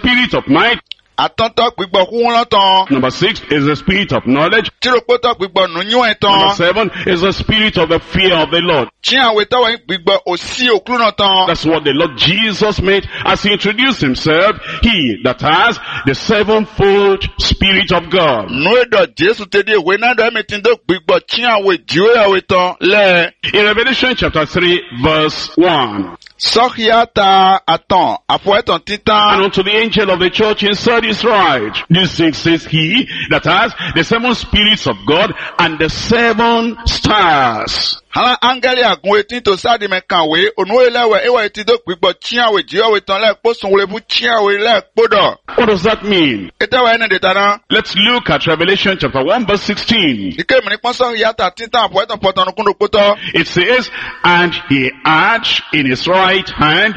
spirit of might. Atọ́ntọ́ gbígbọ́ kún lọ́tàn. Number 6 is the spirit of knowledge. Tíròpótọ́ gbígbọ́ nùyún ẹ̀tàn. Number 7 is the spirit of the fear of the Lord. Tí àwọn ìtọ́wọ̀ gbígbọ́ òsì òkúrú náà tán. That's what the Lord Jesus made as he introduced himself. He that has the sevenfold spirit of God. Nú èdò Jésù tẹ́lẹ̀ ìwé náà dọ̀ ẹ̀mí tí ń dó gbígbọ́ tí àwọn ìdíwé àwẹ̀ tán lẹ̀. In Revelation chapter 3 verse 1. Sọ́kìátà àtàn àfọ̀ẹ́tàn títàn. And unto the angel of the church in Sardis write, this thing says he that has the 7 spirits of God and the 7 stars. Hala angeli agun etin to sadi me kanwe onu elewe ewa eti do gbigbo chiawe jiawe tan le posun webu chiawe le podo. What does that mean? Etewa ene de tana. Let's look at Revelation chapter 1 verse 16. Ike mi ni ponso yata titan apo etan potanu kundo poto. It says, and he had in his right hand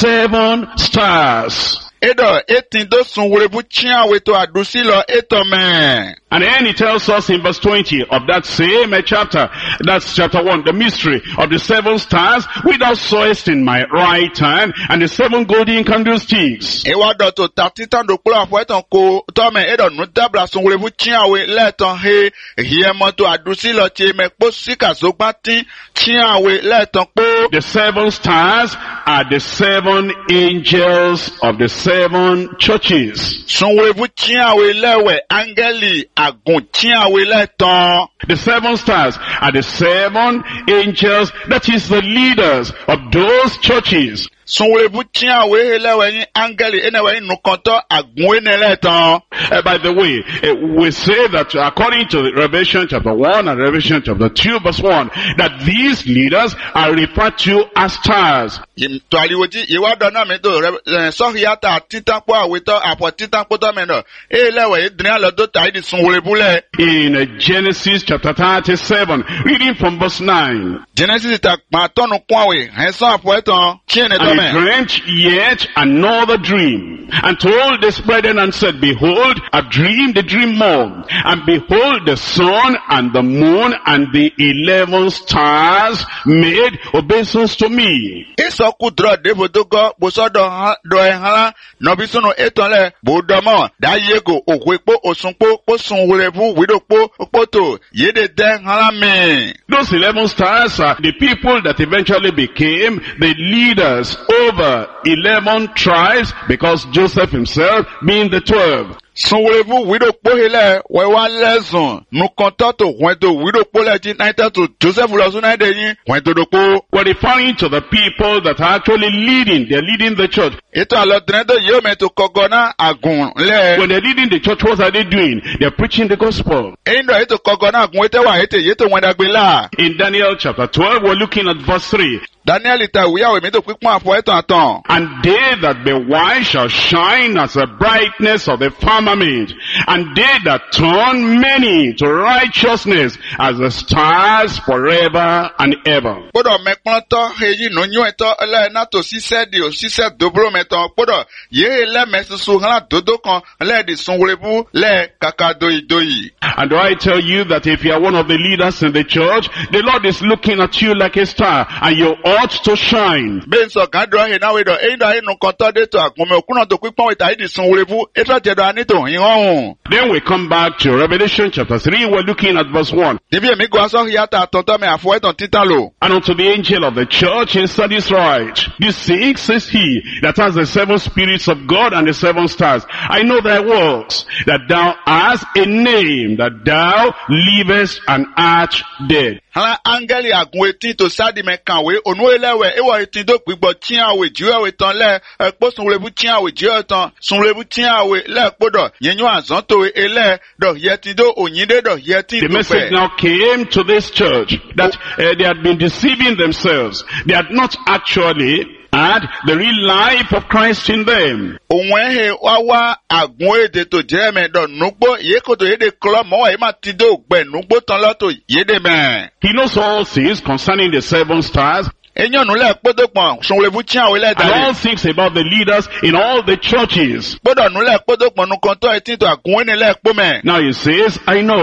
7 stars. Edo etin do sun webu chiawe to adusi lo etome. And then he tells us in verse 20 of that same chapter, that's chapter 1, the mystery of the 7 stars, which thou sawest in my right hand, and the 7 golden candlesticks. Ewa do to tatitan do kula apo etan ko tome edo nu dabla sun webu chiawe leton he hiemo to adusi lo che me po sika zogbati chiawe leton po. The 7 stars are the 7 angels of the 7 churches. Sun webu chiawe lewe angeli agun chiawe leton. The 7 stars are the 7 angels, that is the leaders of those churches. Sunwebu chiawe lewe yin angeli enewe yin nukonto agun ene leton. By the way, we say that according to Revelation chapter 1 and Revelation chapter 2 verse 1, that these leaders are referred to as stars. To aliwoji iwado na mendo sohiyata titanpo aweto apo titanpo to mendo lewe idrin alodo taidi sunwebu le. In Genesis chapter 37, reading from verse 9. Genesis ta patonu kwawe henso apo eton chiene to And he dreamt yet another dream, and told his brethren and said, behold, I've dreamed a dream more, and behold, the sun and the moon and the 11 stars made obeisance to me. Eso kudro devodogo bosodo do ehala nobisuno etonle bodomo da yego okwepo osunpo osunwerebu widokpo opoto yede den hala me. Those 11 stars are the people that eventually became the leaders over 11 tribes, because Joseph himself being the 12. Sunwerebu widokpo hele wewa lezon nukonto to wento widokpo leji naita to Joseph lozuna de yin wento dokpo. We're referring to the people that are actually leading. They're leading the church. Ito alodredo yome to kogona agun le. When they're leading the church, what are they doing? They're preaching the gospel. Endo ito kogona agun ete wa ete yeto wendagbela. In Daniel chapter 12, we're looking at verse 3. Daniel ita wiya we meto pipon afo eton aton. And they that be wise shall shine as the brightness of the firmament, and they that turn many to righteousness as the stars forever and ever. Podo mekpon to heyi no nyu eto le na to sise di o sise dobro meton podo ye le mesusu hala dodo kan le di sunwerebu le kakado idoyi. And do I tell you that if you are one of the leaders in the church, the Lord is looking at you like a star, and you ought to shine. Ben so kadro he na we do e do inu kan to de to agunme okuna to pipon we ta di sunwerebu eto jedo ani to hin ohun. Then we come back to Revelation chapter 3, we're looking at verse 1. Debi emi go aso yata tonto me afo eton titalo. And unto the angel of the church in Sardis write, this 6 says he that has the 7 spirits of God and the 7 stars. I know thy works, that thou hast a name, that thou livest and art dead. Hala angeli agun etin to sadi me kanwe onu elewe ewo etin do gbigbo tiawe jiwe ton le epo sunrebu tiawe jiwe ton sunrebu tiawe le podo yenyu azon to ele do yetin do onyinde do yetin The do message now came to this church that they had been deceiving themselves. They had not actually had the real life of Christ in them. Onwehe wawa agun ede to jeme do nugbo yekoto yede klo mo e ma ti do gbe nugbo ton loto yede me. He knows all things concerning the 7 stars, Enyonu le podopon sunrebu tiawe le and all dale. things about the leaders in all the churches. Podo nu le podopon nu kan to etin to agun ene le po me. Now he says, I know.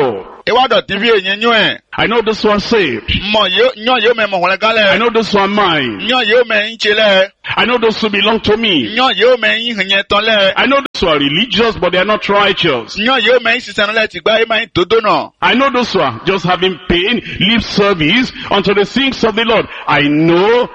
Ewa TV enyenyo I know this one saved. Mo yo me mo gale. I know this one mine. Yo me inchele. I know those who belong to me. Yo me inyetonle. I know those who are religious, but they are not righteous. Yo me sisanole tigba e ma todono. I know those who are just having pain, lip service unto the things of the Lord. I know.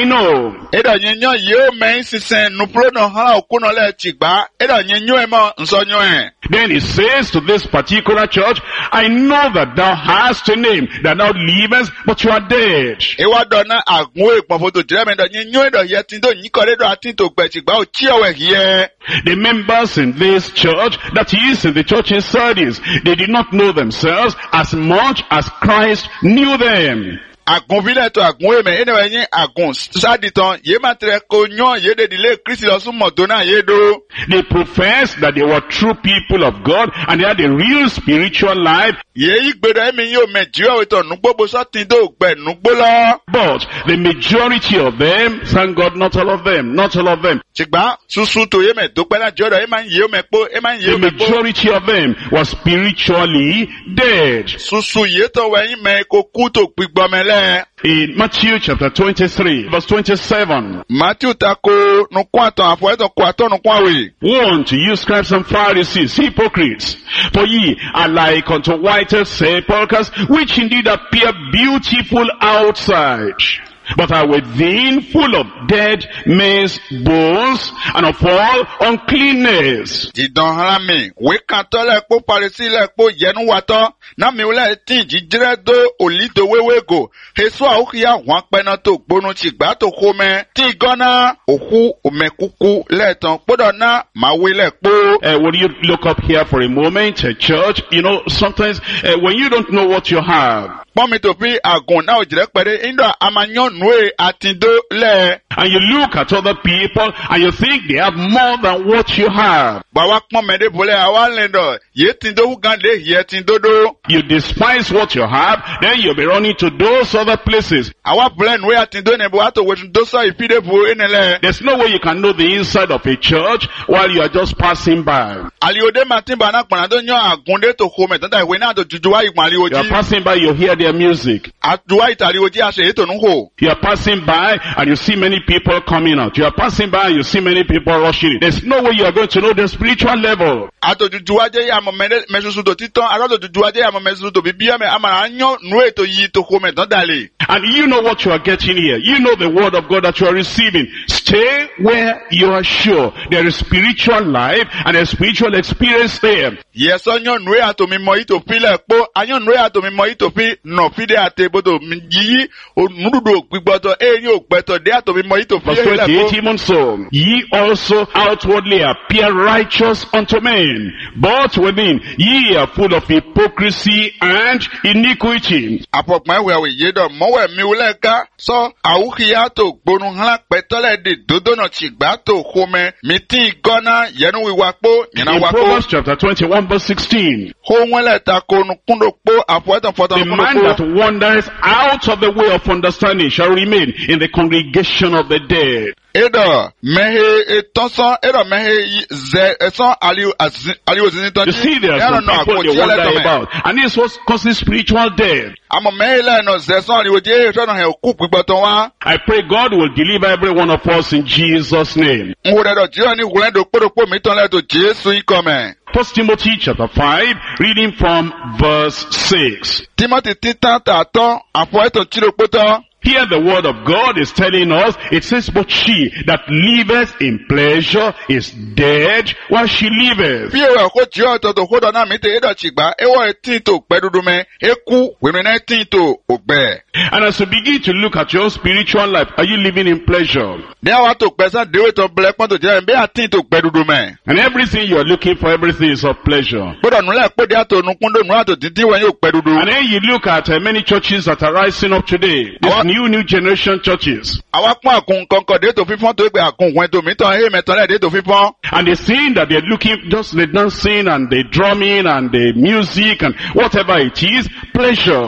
Edo nyenyo yo me sisen nupro no ha okuno le tigba. Edo nyenyo e mo nsonyo e. Then he says to this particular church, I know that thou hast a name, that thou livest, but you are dead. Ewa dona agun ekpon foto jere do nyenyo edo yetindo nyikore do atinto gbe tigba o chi owe here. The members in this church, that is in the church in Sardis, they did not know themselves as much as Christ knew them. Agun vile to agun eme ene yin agun saditon ye matre ko nyon ye de dile Kristi lo sun modona ye do. They professed that they were true people of God and they had a real spiritual life. Ye igbedo emi yo mejiwa we to nugbo bo so tin do gbe nugbo lo. But the majority of them, thank God, not all of them. Chigba susu to ye me do pe na jodo e man ye me po e man ye The me po. majority of them were spiritually dead. Susu ye to we yin me ko ku to gbigbo mele. In Matthew chapter 23, verse 27. Matthew tako no kwaton afo eto kwaton no kwawe. Woe unto you, scribes and Pharisees, hypocrites! For ye are like unto whited sepulchres, which indeed appear beautiful outside, but are within full of dead men's bones and of all uncleanness. Didan harami, we kanto le po parisi le po yenu wato, na mi ule tin jijire do olito wewego, heso a ukia wankpena to gbonu chigba to kome, ti gona, oku omekuku le ton, podo na mawe le po. Will you look up here for a moment, church? You know, sometimes when you don't know what you have, Pomi to pi agun na ojire pere, indo amanyon nwe atindo le. and you look at other people and you think they have more than what you have, Bawa kpon mede bole awa lendo, ye tindo ugande, ye tindo do. you despise what you have, then you'll be running to those other places. Awa bole nwe atindo ne bo ato wetu dosa ipide bu enele. There's no way you can know the inside of a church while you are just passing by. Aliode matimba na kpona do nyo agunde to kome, tanda iwe na do jujuwa igma You are alioji. passing by, you hear their music. Aduwa italioji ase eto nuho. You are passing by and you see many people coming out. You are passing by and you see many people rushing in. There's no way you are going to know the spiritual level. Ato jujuwa je ya mo mesusu do titon, ato jujuwa je ya mo mesusu do bibiya me amara anyo nwe to yi to kome, tanda le. And you know what you are getting here. You know the word of God that you are receiving. Stay where you are sure there is spiritual life and a spiritual experience there. Yes, anyo nwe ato mi mo ito pile po, anyo nwe ato mi mo ito pi no fide ate bodo yi o nududo gbigboto eri o gbeto de ato mi mo ito pi Verse 28, ele po. even so, ye also outwardly appear righteous unto men, but within ye are full of hypocrisy and iniquity. Apokman we ye do mo we mi uleka so awukiya to gbonu hla petole de dodo no chigba to kome miti gona yenu wiwa po nyina In wa po Proverbs chapter 21 verse 16, ho nwele ta ko nu kundo po apoetan foto the man kundo that po wanders out of the way of understanding shall remain in the congregation of the dead. edo mehe etonso edo mehe ze eson ali oziniton You see, there are some people they wonder about, and this was causing spiritual death. amo mehe le no ze son ali oje e no he oku gbigboton wa I pray God will deliver every one of us in Jesus' name. nwore do jiro ni wulen do podopo mi ton le to Jesu ikome. 1 Timothy chapter 5, reading from verse 6. Timothy titan taton apoetan chiropoto. Here the word of God is telling us, it says, but she that liveth in pleasure is dead while she liveth. Bí ewe ko jio to to hodo na mi te edo chigba, ewo etin to gbedudu me, eku wemi na etin to ogbe. And as you begin to look at your own spiritual life, are you living in pleasure? Ní awa to gbesa dewe to black pon to jẹ́ mbe atin to gbedudu me. And everything you are looking for, everything is of pleasure. Gbọ́dọ̀ nule po de ato nukundo nu ato titi wen yo gbedudu. And then you look at many churches that are rising up today. These new generation churches. Awa pon akun kankan de to fifon to gbe akun wen to mi ton he meton le de to fifon. And they're saying that they're looking, just the dancing and the drumming and the music and whatever it is, pleasure.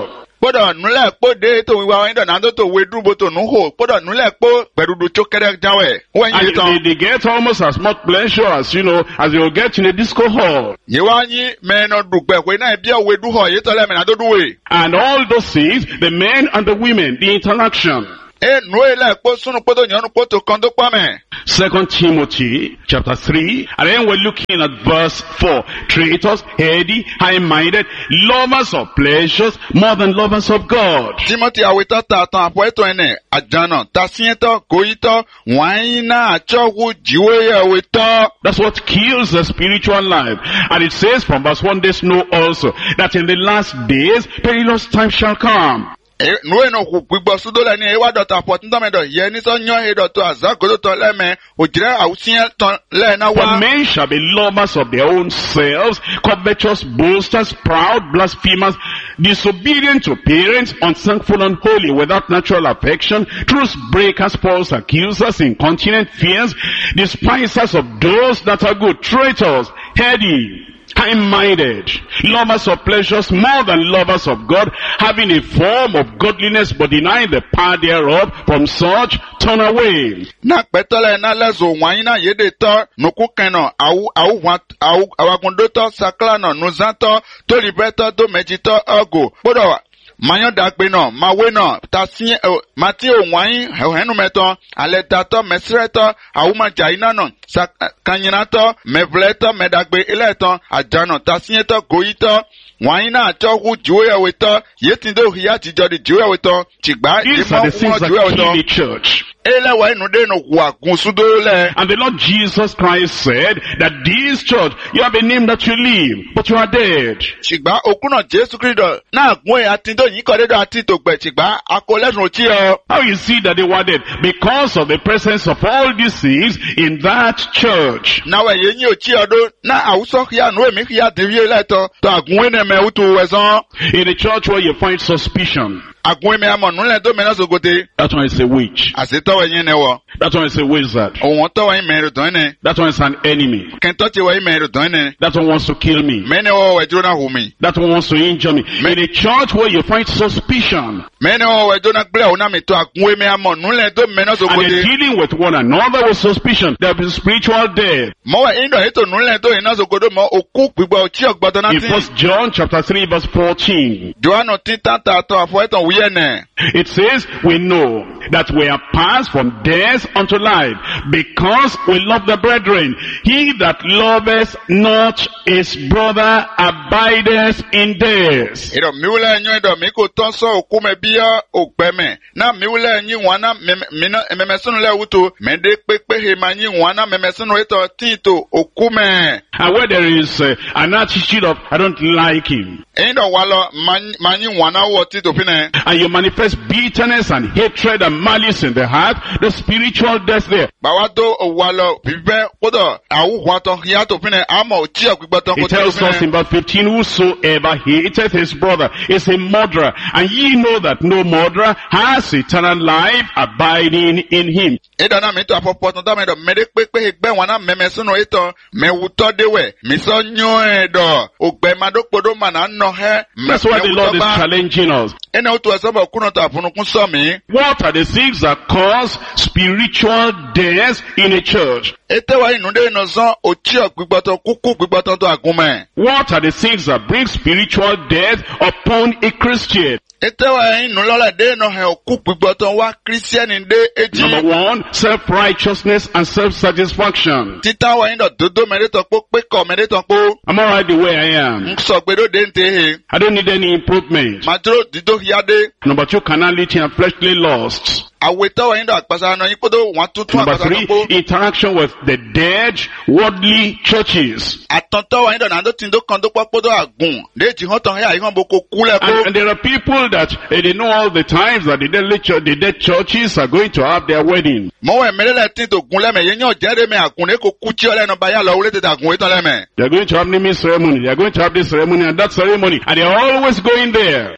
Kpọ́dọ̀ nulẹ̀ kpó dé tó wíwá wọ́n yín dọ̀ tó wé dúró tó nù hó. Kpọ́dọ̀ nulẹ̀ kpó gbẹ̀dúdú tó kẹ́rẹ́ jáwẹ̀. Wọ́n yín tán. And they get almost as much pleasure as, as they will get in a disco hall. Yìí wá yín mẹ́rin dùgbẹ̀ pé náà bí ọ̀wé dúhọ̀ yìí tọ́lẹ̀ mẹ́rin tó dúwé. And all those things, the men and the women, the interaction. Nuela kpó sunu kpó tó nyɔnu kpó tó kàn tó kpá mẹ́. 2 Timothy chapter 3, and then we're looking at verse 4. Traitors, heady, high-minded, lovers of pleasures more than lovers of God. Timothy awetɔ ta tán àpò ẹ̀tọ́ ẹ̀nẹ̀ àjànà tasiẹ́tọ̀ kòyítọ̀ wáyínà àtsọ́wò jíwé awetɔ. That's what kills the spiritual life. And it says from verse 1, this know also that in the last days perilous times shall come. Nuwe no gbígbọ́ sudo lẹ ní ewa dọ̀tà pọ̀túntọ́mẹ́dọ̀ yẹ ní sọ́nyọ́ edọ̀tọ̀ àzágodotọ̀ lẹ́mẹ̀ òjìrẹ́ àwùsíyẹ́ tán lẹ́ẹ̀ná wá. For men shall be lovers of their own selves, covetous, boasters, proud, blasphemers, disobedient to parents, unthankful, unholy, without natural affection, truce breakers, false accusers, incontinent, fierce, despisers of those that are good, traitors, heady, high-minded, lovers of pleasures more than lovers of God, having a form of godliness but denying the power thereof. From such turn away. Na pẹtọlẹ na lẹsọ wọnyi na yede tọ nuku kẹnọ awagundotọ saklanọ nuzatọ tolibẹtọ domẹjitọ ọgò gbọdọ mayọdagbe nọ mawe nọ mati òwọnyi ẹhẹnumẹtọ alẹdatọ mẹsirẹtọ awumajaina nọ kanyinatọ mẹvlẹtọ mẹdagbe ilẹtọ àjànà tasiẹtọ goyitọ wọnyi náà tọhu jiwéyàwétọ yétìndé òhìyà tìjọ di jiwéyàwétọ tìgbà These are the things that kill the church. And the Lord Jesus Christ said that this church, you have a name that you live, but you are dead. How you see that they were dead? Because of the presence of all these things in that church. In a church where you find suspicion, that one is a witch. That one is a wizard. That one is an enemy. That one wants to kill me. That one wants to injure me. In a church where you find suspicion, and they're dealing with one another with suspicion, there will be spiritual death. In 1 John chapter 3 verse 14, it says, we know that we are passed from death unto life, because we love the brethren. He that loveth not his brother abideth in death. And where there is an attitude of, I don't like him, and you manifest bitterness and hatred and malice in the heart, the spiritual death there. It tells us in verse 15, whosoever hateth his brother is a murderer, and ye know that no murderer has eternal life abiding in him. That's why the Lord is challenging us. What are the things that cause spiritual death in a church? What are the things that bring spiritual death upon a Christian? Number one, self-righteousness and self-satisfaction. I'm alright the way I am. I don't need any improvement. Number two, carnality and fleshly lusts. Number three, interaction with the dead, worldly churches. And there are people that they know all the times that the dead churches are going to have their wedding. They are going to have naming ceremony. They are going to have this ceremony and that ceremony, and they are always going there.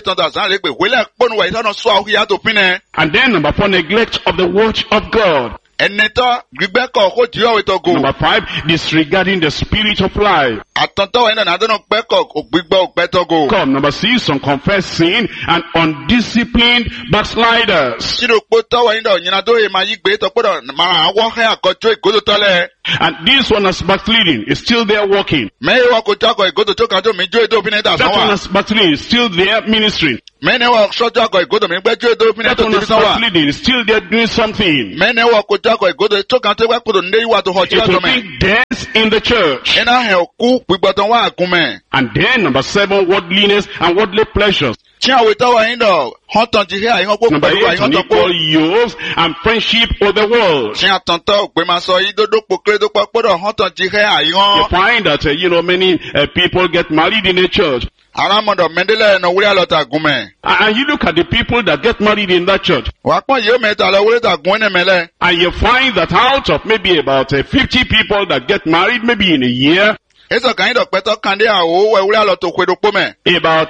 And then number four, neglect of the word of God. Enetɔ gbígbẹ́kọ̀ kó jíwọ́ wetɔ go. Number 5, disregarding the spirit of life. Àtọ̀ntọ̀ wẹ̀ náà nàdọ́nà gbẹ́kọ̀ ògbígbọ́ ògbẹ́tọ̀ go. Come, number 6, unconfessed sin and undisciplined backsliders. Ṣíròpó tọ́wọ̀ yín dọ̀ yìnyín adó yìí máa yí gbé tọ́pọ̀dọ̀ máa wọ́hẹ́ àkọ́jọ́ ìgòdò tọ́lẹ̀. And this one is backsliding, is still there working. Mẹ́rin wọ́n kò jákọ̀ ìgòdò tó kájọ́ mi jó èdè òfin ẹ̀dá That one sánwà. is backsliding, is still there ministering. Mẹ́rin wọ́n sọ́jọ́ àkọ̀ ìgòdò mi gbẹ́jọ́ èdè òfin That ẹ̀dá one òfin is sánwà. backsliding, is still there doing something. Mẹ́rin wọ́n kò jákọ̀ ìgòdò tó kájọ́ ìgbàkúdò ní ìwà tó hàn It jíwá will gọ́mẹ̀. bring death in the church. Iná hẹ̀ òkú gbígbọ́tọ̀ wá àgúnmẹ̀. And then number 7, worldliness and worldly pleasures. Tí àwọn ìtọ́wọ̀ yín dọ̀ hàn tán ti hẹ́ àyíhàn pọ̀ Number pẹ̀lú 8, àyíhàn tán pọ̀. unequal yokes and friendship with the world. Tí àtọ̀ntọ̀ òpè máa sọ yí dódó pòkéré tó pọ̀ hàn tán ti hẹ́ You àyíhàn. find that, many people get married in the church. Arámọ̀dọ̀ mẹ́ndílẹ̀ ẹ̀nà wúrí àlọ́ta àgúnmẹ̀. And you look at the people that get married in that church. Wà pọ̀ yìí ó mẹ́ta lọ wúrí tàgún ẹ̀nà mẹ́lẹ̀. And you find that out of maybe about 50 people that get married maybe in a year, Èso kàn yín dọ̀ pẹ́tọ́ kan dé àwọ̀ wẹ̀ wúrí àlọ́tò kwedokpo mẹ́. about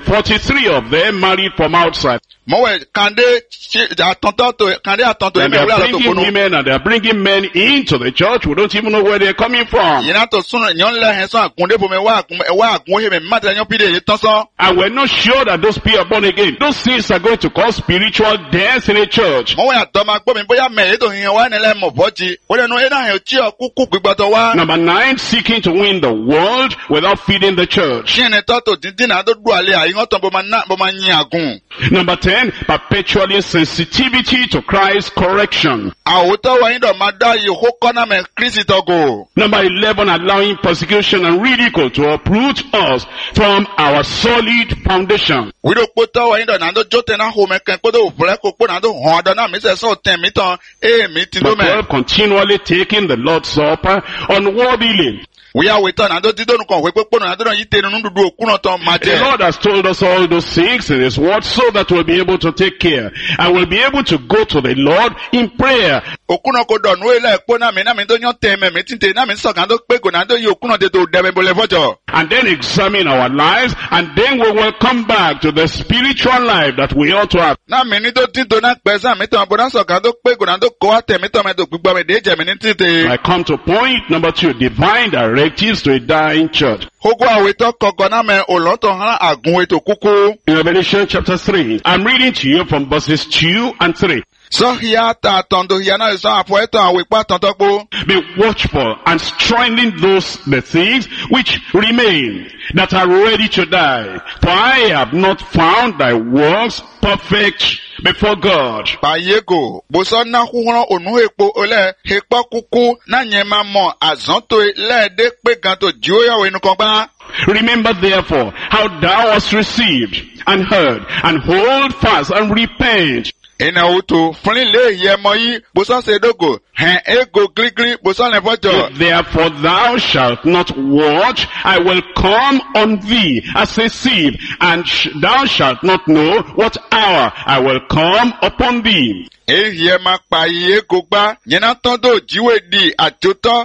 43 of them married from outside. Mọ̀wẹ̀ kan dé àtọ̀ntọ̀ And ẹ̀mẹ̀ wúrí they're àlọ́tò bringing kunu. women and they're bringing men into the church. We don't even know where they're coming from. Yìnyín tó sún ìyọ́n lẹ́ hẹ́ sọ́n àgúndé fún mi wá àgún hẹ́ mi mátẹ̀ ẹ̀yán pídé yìí tán sán. And we're not sure that those people are born again. Those things are going to cause spiritual death in a church. Mọ̀wẹ̀ àtọ́ máa gbọ́ mi bóyá mẹ́ ètò ìyẹn wá nílẹ̀ mọ̀ bọ́jì. Ó lẹ́nu ẹ̀dá hẹ̀ tí ọ kúkú gbígbọ́tọ̀ wá. Number 9, seeking to win the world without feeding the church. Kí ẹni tọ́tò dídín náà tó dùn àlẹ́ àyíhàn tán bó máa yin àgùn. Number 10, perpetually sensitivity to Christ's correction. Àwòtọ́ wa yín dọ̀ máa dá yìí kó kọ́nà mẹ́ Kristi tọ́gò. Number 11, allowing persecution and ridicule to uproot us from our solid foundation. Wíìdó kpótọ́ wa yín dọ̀ náà tó jó tẹ̀ náà hó mẹ́kẹ́ kpótó òfurẹ́ kó kpó náà tó hàn ọ́dọ̀ náà mi sẹ̀ sọ̀ tẹ̀ mí tán èèmí ti tó Number mẹ́. 12, continually taking the Lord's Supper unworthily. Wíyá wìtọ́ náà tó dídónú kan òwe pé kpó náà tó náà yí tẹ̀ nínú dúdú òkú náà tán máa The jẹ. Lord has told us all those things in His Word so that we'll be able to take care and we'll be able to go to the Lord in prayer. Òkú náà kò dọ̀ nù ilẹ̀ kpó náà mi tó yán tẹ̀ mẹ́ mi tí tẹ̀ náà mi sọ̀kan tó pé kò náà tó yí òkú náà tẹ̀ tó dẹ̀mẹ̀ bọ̀lẹ̀ fọ́jọ́. And then examine our lives and then we will come back to the spiritual life that we ought to have. Náà mi ní tó tí tó náà pẹ́ sáà mi tán bó náà sọ̀kan tó pé kò náà tó kó wá tẹ̀ mi tán mi tó gbígbọ́ mi dé jẹ̀ mi ní títì. I come to point number 2, divine directives to a dying church. Kókó àwòtọ́ kọ̀ọ̀kan náà mẹ́ òlọ́tọ̀ hàn àgùn ètò kúkú. In Revelation chapter 3, I'm reading to you from verses 2 and 3. Sọ́hìá ta tọ̀ndọ̀ hìá náà sọ àpò ẹ̀tọ́ àwọn ìpá tọ̀ntọ̀ pọ̀. Be watchful and strengthen the things which remain that are ready to die. For I have not found thy works perfect before God. Pàyégò, bùsọ̀ náà kúrọ̀ ònú èpo olẹ́ èpọ̀ kúkú náà yẹn máa mọ̀ àzántó lẹ́ẹ̀dẹ́ pé gan tó jí ó yàwó inú kan gbá. Remember therefore how thou hast received and heard, and hold fast and repent. Ìnà òtò fún ilé ìyẹ́ mọ yí bùsọ̀ ṣe dógò hẹ̀n égo gírígírí bùsọ̀ lẹ́ fọ́jọ́. If therefore thou shalt not watch, I will come on thee as a thief, and thou shalt not know what hour I will come upon thee. Èyí ẹ máa pa iye gbogbo yẹn náà tán tó jíwèé di àtúntọ́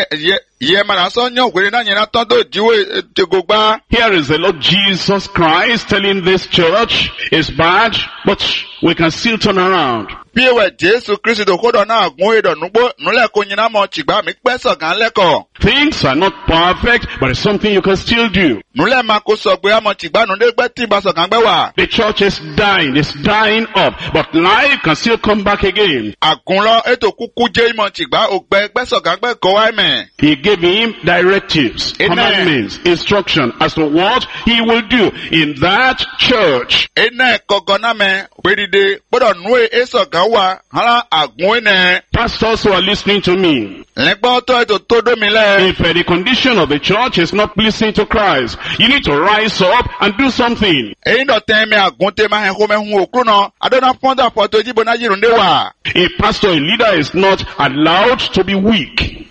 yẹ máa sọ yàn wèrè náà yẹn náà tán tó jíwèé di gbogbo. Here is the Lord Jesus Christ telling this church it's bad, but we can still turn around. Bí ewé Jésù Kristi tó kó dọ̀ náà gún èdò núlẹ̀ kó yín náà mọ̀ tìgbà mi pẹ́ sọ̀gán lẹ́kọ̀ọ́. Things are not perfect, but it's something you can still do. Núlẹ̀ máa kó sọ pé àmọ̀ tìgbà nù dé gbẹ́ tí ìbá sọ̀gán gbẹ́ wà. The church is dying up, but life can still come back again. Àgúnlọ ètò kúkú jẹ́ ìmọ̀ tìgbà ògbẹ́ gbẹ́ sọ̀gán gbẹ́ kọ́ wáyé mẹ́. He gave him directives, Amen. commandments, instruction as to what he will do in that church. Iná ẹ̀kọ́gọ́ náà mẹ́ pédìde gbọ́dọ̀ nú èsọ̀gán wà hàn àgún ẹ̀nẹ́. Pastors who are listening to me, Lẹ́gbọ́n tó ètò tó dómi lẹ́. if the condition of the church is not pleasing to Christ, you need to rise up and do something. Èyí dọ̀ tẹ́ mi àgún tẹ́ máa hẹ́kọ́ mẹ́hun òkú náà. Adọ́nà pọ́ńdà pọ̀tò ìjìbọn náà yìí rúndé wà. A pastor, a leader is not allowed to be weak.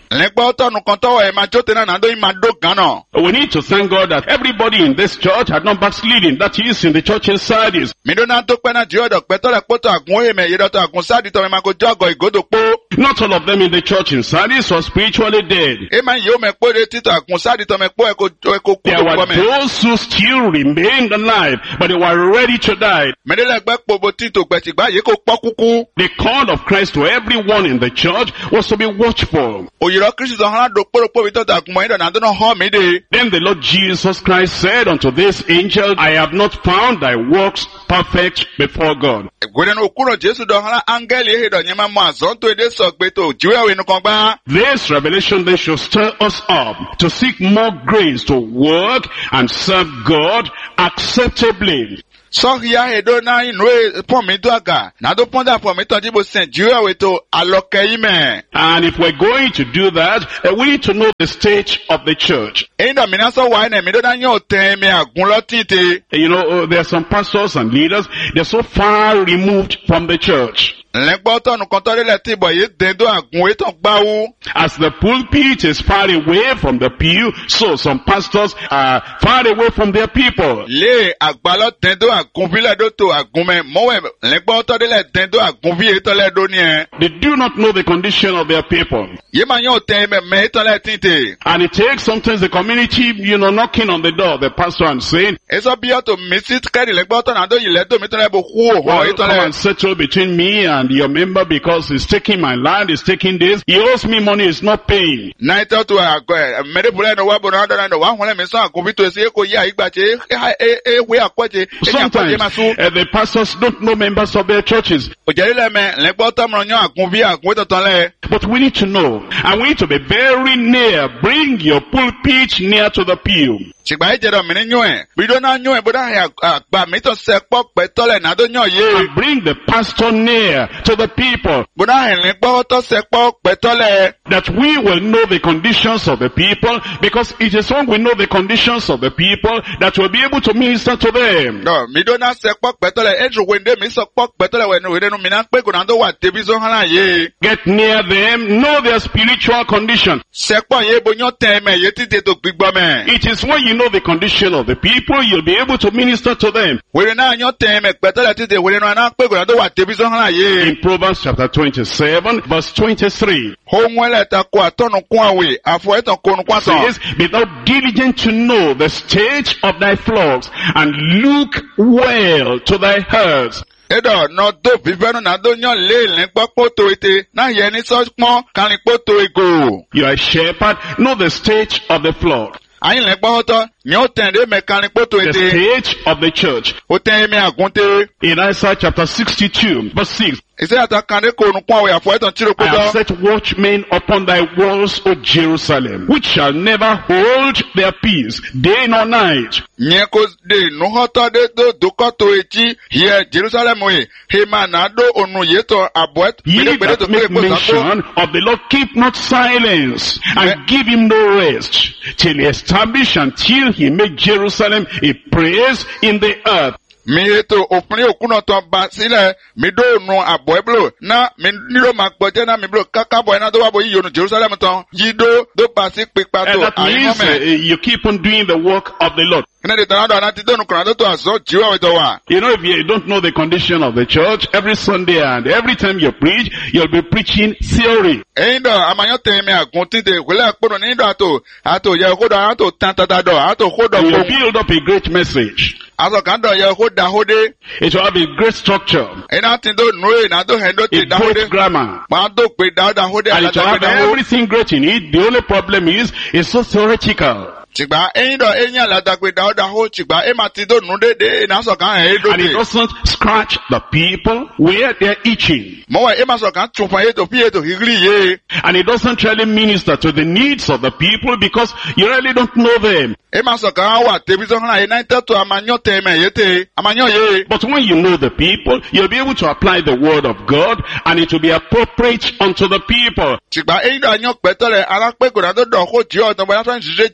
Lẹ́gbọ́ tọ́nu kan tọ́wọ́ ẹ̀ máa jó tẹ́lẹ̀ náà dóyìn máa dó gan-an. We need to thank God that everybody in this church had not backslidden. That is in the church in Sardis. Midona tó pẹ́ náà jíọ́ dọ̀pẹ́ tọ́lẹ̀ pọ́tọ̀ àgún èèmẹ̀ yìí dọ́tọ̀ àgún sáàdì tọ́mẹ̀ máa kó jọ́gọ̀ ìgòdò pó. Not all of them in the church in Sardis were spiritually dead. Èèmẹ̀ yìí ó mẹ̀ pé de títọ̀ àgún sáàdì tọ́mẹ̀ pọ́ ẹ̀kọ́ kú There tó were pọ́ mẹ́. those who still remained alive, but they were ready to die. Mẹ́lẹ́lẹ́gbẹ́ pòbò títò gbẹ̀tìgbà yìí kò pọ́ kúkú. The call of Christ to everyone in the church was to be watchful. Òyìnbó Kristi sọ hàn dòkpóròpó bí tọ́tọ̀ àgún mọ̀ ìdọ̀nà àdúnà hàn mí de. Then the Lord Jesus Christ said unto this angel, I have not found thy works perfect before God. Gweden okuro Jesu dọ̀ hàn áńgẹ́lì ehidọ̀ nyẹ́ máa mọ àzọ́ tó edé sọ gbé tó jíwẹ́ wẹ̀ nìkan gbá. This revelation then should stir us up to seek more grace to work and serve God acceptably. Sọ́hìá èdò náà inú pọ̀mí dọ́gà, nàdó pọ́ndà pọ̀mí tán jíbo sẹ̀ jíwẹ́ wẹ̀ tó alọ́kẹ́ yìí mẹ́. And if we're going to do that, we need to know the state of the church. Eyín dọ̀ mìíràn sọ wà ẹ̀ mi dọ́dá yóò tẹ́ mi àgún lọ́tìntì. You know, there are some pastors and leaders, they're so far removed from the church. Lẹ́gbọ́ tọ́nu kan tọ́lélẹ̀ tí ìbọ̀ yìí dẹ́ndó àgún ètò gbáwó. As the pulpit is far away from the pew, so some pastors are far away from their people. Lé àgbàlọ́ dẹ́ndó àgún bílẹ̀ dó tó àgún mẹ́ mọ́wẹ́ lẹ́gbọ́ tọ́lélẹ̀ dẹ́ndó àgún bí ètò lẹ́dó ni ẹ̀. They do not know the condition of their people. Yìí máa yóò tẹ́ mẹ́ ètò lẹ́tìntì. And it takes sometimes the community, knocking on the door of the pastor and saying, Èso bí ọ̀tò mi sí kẹ́rì lẹ́gbọ́ tọ́nà àdó yìí lẹ́dó mi tọ́lẹ́ bó kú òhò well, ètò come lẹ́. and settle between me and your member because he's taking my land, he's taking this. He owes me money, he's not paying. Náà ètò tó àgọ́ ẹ̀ mẹ́rẹ́bùrẹ́ ẹ̀nà wà bọ̀ náà dọ́nà wà hùn lẹ́mí sọ àgún bí tó ṣe é kò yí àyígbà ṣe é wé àpọ̀jẹ Sometimes the pastors don't know members of their churches. òjẹ́rìlẹ́mẹ̀ lẹ́gbọ́ tọ́mọ̀ yán àgún bí àgún ètò lẹ́. But we need to know, and we need to be very near. Bring your pulpit near to the pew. Ṣìgbà ìjẹ́dọ̀ mi ní yún ẹ̀. Bídó náà yún ẹ̀ bó dáhìn àgbà mi tó ṣe pọ̀ pẹ̀tọ́lẹ̀ náà tó yàn yé. And bring the pastor near to the people, Bó dáhìn ní gbọ́ tó ṣe pọ̀ pẹ̀tọ́lẹ̀. that we will know the conditions of the people, because it is when we know the conditions of the people that we'll be able to minister to them. Nọ, mi dó náà ṣe pọ̀ pẹ̀tọ́lẹ̀. Ẹ̀dùn wẹ̀ndé mi sọ pọ̀ pẹ̀tọ́lẹ̀ wẹ̀nu mi náà pé kò náà tó wà débi sọ hàn láàyè. Get near them, know their spiritual condition. Ṣẹ pọ̀ yé bo yán tẹ̀ mẹ́ yé títí tó gbígbọ́ mẹ́. It is when you know the condition of the people, you'll be able to minister to them. Wèrè náà yán tẹ̀ mẹ́ pẹ̀tọ́lẹ̀ títí wèrè náà pé kò náà tó wà débi sọ hàn láàyè. In Proverbs chapter 27, verse 23, Ohun ẹlẹ́ta kó àtọ́nu kún àwẹ̀ àfọ ẹ̀tàn kónú kún àtàn. says, be thou diligent to know the state of thy flocks, and look well to thy herds. Edo no do vivenu na do nyon le lengba poto ete na ye ni so pon kan poto ego. You are a shepherd, know the state of the flock, Ayin lengba hoto ni o tende me kan poto the ete. state of the church. O ten me agunte. In Isaiah chapter 62, verse 6, Ise ata kan de ko nu pon we afo etan tiro I have kodo. set watchmen upon thy walls, O Jerusalem, which shall never hold their peace, day nor night. Nye ko de nu hoto de do koto echi here Jerusalem we. He ma na do onu yeto aboet. Ye that make mention of the Lord, keep not silence, and give him no rest, till he establish until he make Jerusalem a praise in the earth. Mi eto òfin òkúnà tán ba sílẹ̀ mi dó nu àbọ̀ ẹ̀bùrò náà mi nílò máa gbọ́jẹ́ náà mi bùrò kákábọ̀ iná tó wà bọ̀ yíyọ nu Jerusalem tán yí dó ba sí pípa tó That means àyíkọ́mẹ̀. you keep on doing the work of the Lord. Iná di tàn án àti dónú kùnà tó tó àzọ́ jíwá wẹ̀ tó wà. You know, if you don't know the condition of the church, every Sunday and every time you preach, you'll be preaching theory. Ẹyin dọ̀ àmàyàn tẹ̀ mi àgùn tí de ìwélẹ̀ kpọ́nù ní dọ̀ àtò yẹ kó dọ̀ àtò tán tata dọ̀ àtò kó dọ̀ You will fún. build up a great message. Àtò kàn dọ̀ yẹ kó da hóde. It will have a great structure, Iná ti dó nù ẹ̀ náà dó hẹ̀ dó ti a da hóde. great grammar, Màá dó pé da hóde and it will àlàjà have pé da hóde. everything great in it. The only problem is, it's so theoretical. Tìgbà ẹyin dọ̀ ẹyin àlàjà pé da hó tìgbà ẹ máa ti dó nù dédé iná sọ̀kan ẹ̀ And it dóde. doesn't scratch the people where they're itching. Mọ̀wẹ̀ ẹ máa sọ̀kan tún fún ètò fi ètò hígírì yé. And it doesn't really minister to the needs of the people because you really don't know them. Ẹ máa sọ̀kan wà tẹ̀bí sọ̀kan àyè náà tẹ̀tọ̀ àmàyàn tẹ̀ mẹ̀ yé tẹ̀ àmàyàn yé. But when you know the people, you'll be able to apply the word of God, and it will be appropriate unto the people. Tìgbà ẹyin dọ̀ àyàn pẹ̀tọ́lẹ̀ alápẹ̀kọ̀dà tó dọ̀ kó jí ọ̀tọ̀ bọ̀yá fẹ́ ṣiṣẹ́ jílẹ̀ tó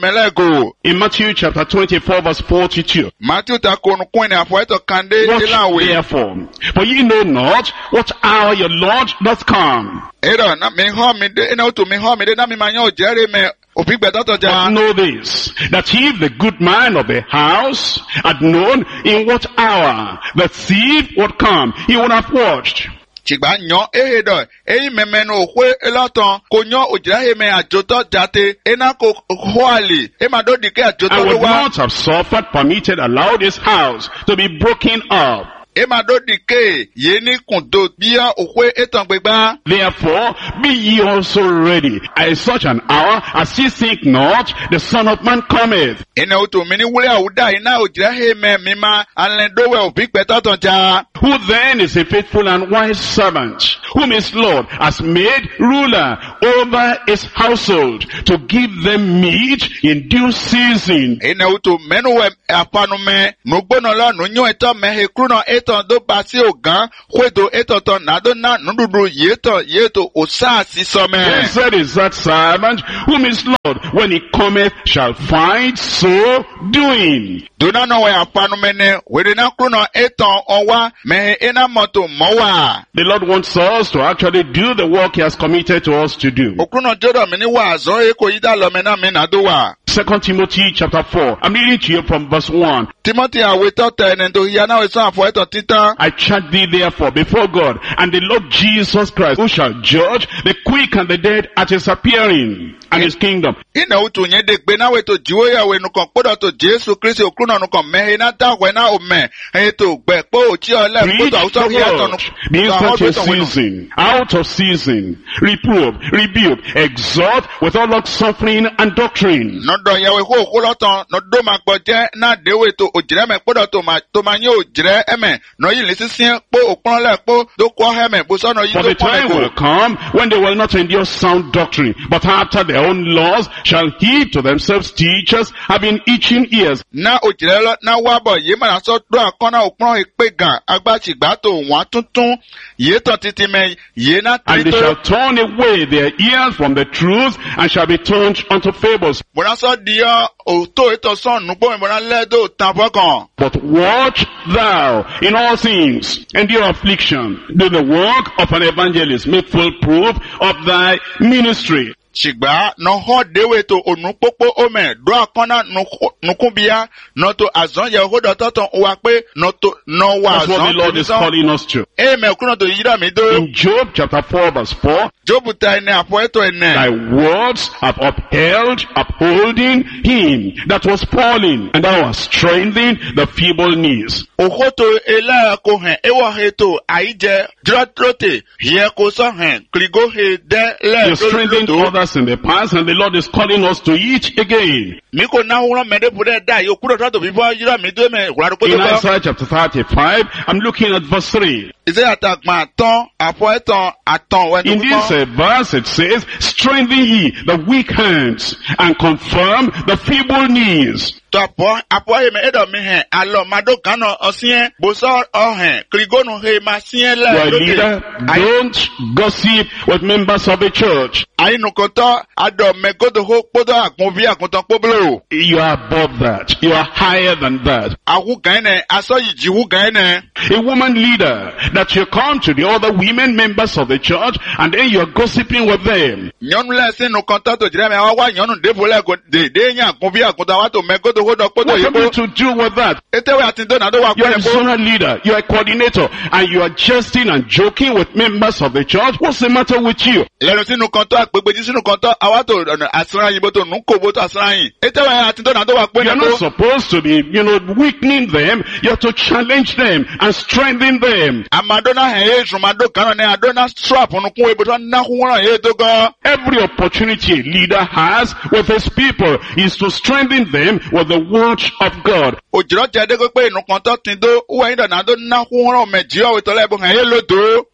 melego. In Matthew chapter 24 verse 42. Matthew ta konu kwene afoeto kande ilawe. Watch therefore, for ye know not what hour your Lord doth come. Era na me ho me de na to me ho me de na me manyo jere me opigbe toto ja. But know this, that if the good man of the house had known in what hour the thief would come, he would have watched. Chigba nyo ehedo eyi meme no okwe eloton ko nyo ojira he me ajoto jate ena ko hoali e ma do dike ajoto I would wa not have suffered, permitted, allowed his house to be broken up. e ma do dike ye ni kundo bia okwe etan gbegba. Therefore, be ye also ready, at such an hour as ye think not, the Son of Man cometh. Ena uto mini wule awuda ina ojira he me mima alendowe opigbe toto ja. Who then is a faithful and wise servant, whom his Lord has made ruler over his household, to give them meat in due season? Ena uto menuwe apanume mugbono lo nunyo eto mehe kruno eto do basi ogan kwedo eto to nado na nuduru yeto osa sisome. Blessed is that servant whom his Lord, when he cometh, shall find so doing. Dona no we apanume ne wede na kruno eto onwa mehe ena moto mowa. The Lord wants us to actually do the work he has committed to us to do. Okruno jodo mini wa zo eko ida lo mena mena do wa. 2 Timothy chapter 4. I'm reading to you from verse 1. Timothy aweto tenendo hiana we so afo eto tita. I charge thee therefore before God and the Lord Jesus Christ, who shall judge the quick and the dead at his appearing and his kingdom. Ina utu nye dekbe na we to jiwo ya we nukon podo to Jesu Kristi okruno nukon mehe na ta we na ome. He to gbe po uchi ole Preach kuto auto the hiato word, be instant in season, out of season, reprove, rebuke, exhort with all long suffering and doctrine. Nodo ya we ho kuloton no do makboje na dewe to ojire me podo to ma nye ojire eme no yi lisisien po okron le po do kwa heme buso no yi For do the time will come when they will not endure sound doctrine, but after their own laws shall heap to themselves teachers having itching ears. Na ojire lo na wabo ye ma so do akona okron ipegan agbachigba to won tuntun ye to titi me ye na And they trito shall turn away their ears from the truth and shall be turned unto fables. bona so dia o to eto son nu bo bona le do tan fokan. But watch thou in all things, endure affliction, do the work of an evangelist, make full proof of thy ministry. Shigba no ho dewe to onu popo ome do akona nukubia no to azon ye ho do toton wa pe no to no wa That's what the Lord is calling us to. me kuno to yira mi do In Job chapter 4 verse 4, Jobu ta ene apo eto thy ene words have upheld, upholding him that was falling, and thou hast strengthened the feeble knees. ohoto ela ko hen ewo he to aije drotrote ye ko so hen kligo he de le You strengthened do others in the past, and the Lord is calling us to eat again. mi ko na won me de bude da yo kuro to bi bo yira mi do me wura ko In to Isaiah chapter 35, I'm looking at verse 3. ise atagma ton apo eton aton we In this verse it says, strengthen ye the weak hands and confirm the feeble knees. to apo he me edo mi hen alo mado kano osien bo so o hen krigonu he ma sien You are a le leader, don't gossip with members of the church. ayi nu konto ado me godo ho podo akun bi akun ton poblo You are above that. You are higher than that. awu gan ne aso yi ji wu gan ne A woman leader, that you come to the other women members of the church and then you're gossiping with them. nyonu le sin nu konto to jire me wa nyonu de vole go de nya akun bi akun ta wa to me godo ho do podo What yi are you bo to do with that? etewe atindo na do wa You're a pe bo zonal leader, you're a coordinator, and you are jesting and joking with members of the church. What's the matter with you? lẹ́nu sínú kọ́ńtọ́ àpègbèjì sínú kọ́ńtọ́ àwa tó àsìráyìn bó tó nù kó bó tó àsìráyìn. ètò ẹ̀ àti tó nà tó wà pé You're not supposed to be, weakening them. You're to challenge them and strengthen them. àmàdóná hẹ̀ èsùn màdó kan náà àdóná strap nùkún ebò tó náà kún wọ́n yé tó gan. Every opportunity a leader has with his people is to strengthen them with the word of God. òjìrọ̀ jẹ́ dé pé inú kọ́ńtọ́ ti dó wọ́n yín dàná tó náà kún wọ́n mẹ̀jì ọ̀wé tó lẹ́bùn hẹ̀ yé lódò.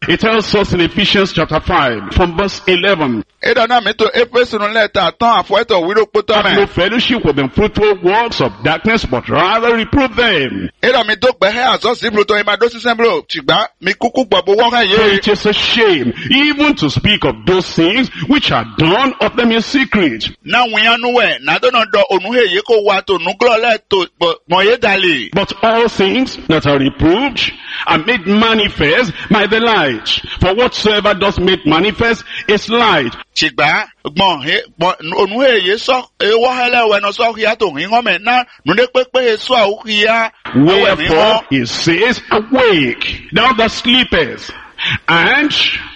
It tells us in Ephesians chapter 5 from verse 11. Eda na mito Efesu no leta tan afoeto wiro poto Have no me. fellowship with the fruitful works of darkness, but rather reprove them. Eda mi do gbe he aso sibro to ima do sisembro tigba mi kuku gbogbo wo kan For ye. it is a shame even to speak of those things which are done of them in secret. Na wianu we na do no do onu he ye ko wa to nu glo le to mo ye dali. But all things that are reproved are made manifest by the light. For whatsoever does make manifest is light. Tigba gbon he onu he ye so e wo hele we no so hia to hin home na nu de pepe he so a hia. Wherefore he says, awake, thou that sleepest, and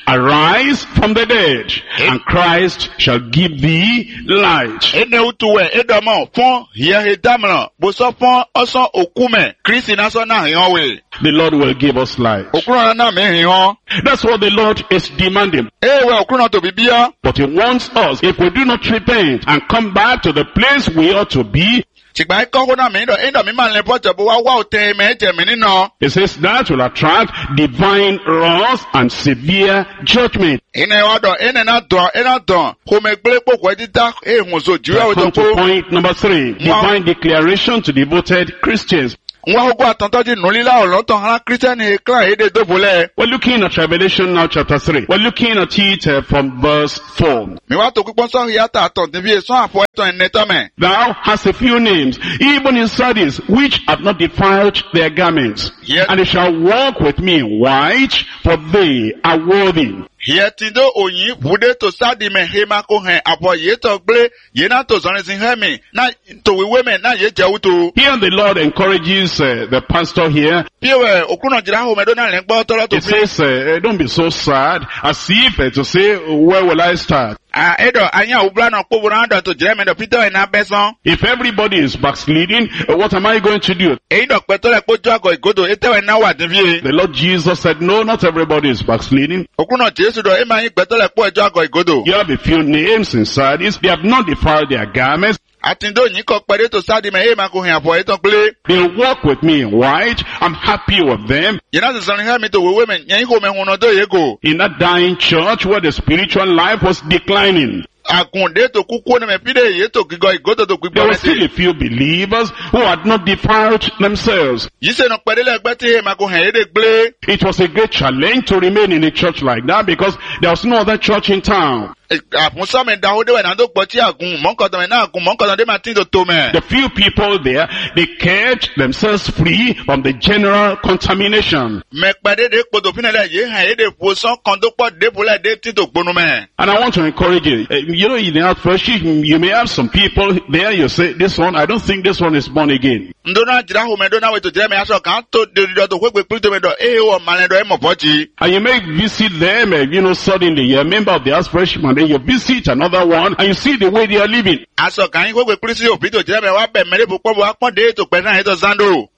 arise from the dead, and Christ shall give thee light. Ene utuwe edamo fun hia he damran bo so fun oso okume Kristi na so na hin we. The Lord will give us light. Okuro na me hin ho. That's what the Lord is demanding. We okuro to bibia. But he wants us, if we do not repent and come back to the place we ought to be, Chigba iko na me endo mi man le poto bo wa o te me je me ni no. it says that will attract divine wrath and severe judgment. Ene wado ene na do ko me gbe popo edita ehun so ju I o come to to ko. point number 3, divine declaration to devoted Christians. Nwa ogo atanto ji nulila olotan ara Christian e klan ede dobole. We're looking at Revelation now chapter 3. We're looking at it from verse 4. Mi wa to pipon so ya ta ton ti bi so afo eton eneto me. Thou hast a few names, even in Sardis, which have not defiled their garments. Yes. And they shall walk with me in white, for they are worthy. Here tindo oyin bude to sadi me hema ko hen apo ye to gble ye na to zon sin he me na to wewe me na ye jewu to. Here the Lord encourages the pastor here. Piwe okuno jira ho me do na le gbo toro to He says, don't be so sad, as if to say, where will I start? Edo anya ubla no kpo bura do to jira me do Peter na beson. If everybody is backsliding, what am I going to do? Edo peto le pojo ago igodo etewe na wa devie. The Lord Jesus said, no, not everybody is backsliding. Okuno Jesu do e ma yin peto le po ejo ago igodo. You have a few names in Sardis. They have not defiled their garments. Atindo yin ko pere to sadi me e ma ko hen apo eton gble. They walk with me in white. I'm happy with them. Ye na zon he me to wewe me yin ko me huno do ye go. In that dying church where the spiritual life was declining, Akunde to kuku ne me pide ye to gigo igodo to there gbigbo were still me. a few believers who had not defiled themselves. Yi se no pere le gbe ti e ma ko hen ede gble. It was a great challenge to remain in a church like that because there was no other church in town. Apunso me da hode we na do gbo ti agun mo nkan to me na agun mo nkan to de ma tin to me. The few people there, they kept themselves free from the general contamination. Me pade de kpodo fina le ye han ede fo son kan do po de bole de tin to gbonu me. And I want to encourage you. You know, in the outfellowship, you may have some people there, you say, this one, I don't think this one is born again. Ndo na jira ho me do na we to jira me aso kan to de do to kwe pe to me do e wo male do e mo foji. And you may visit them, suddenly you're a member of the outfellowship, and then you visit another one, and you see the way they are living. Aso kan kwe pe si o bi to jira me wa be me po po wa pon de to pe na e to zando.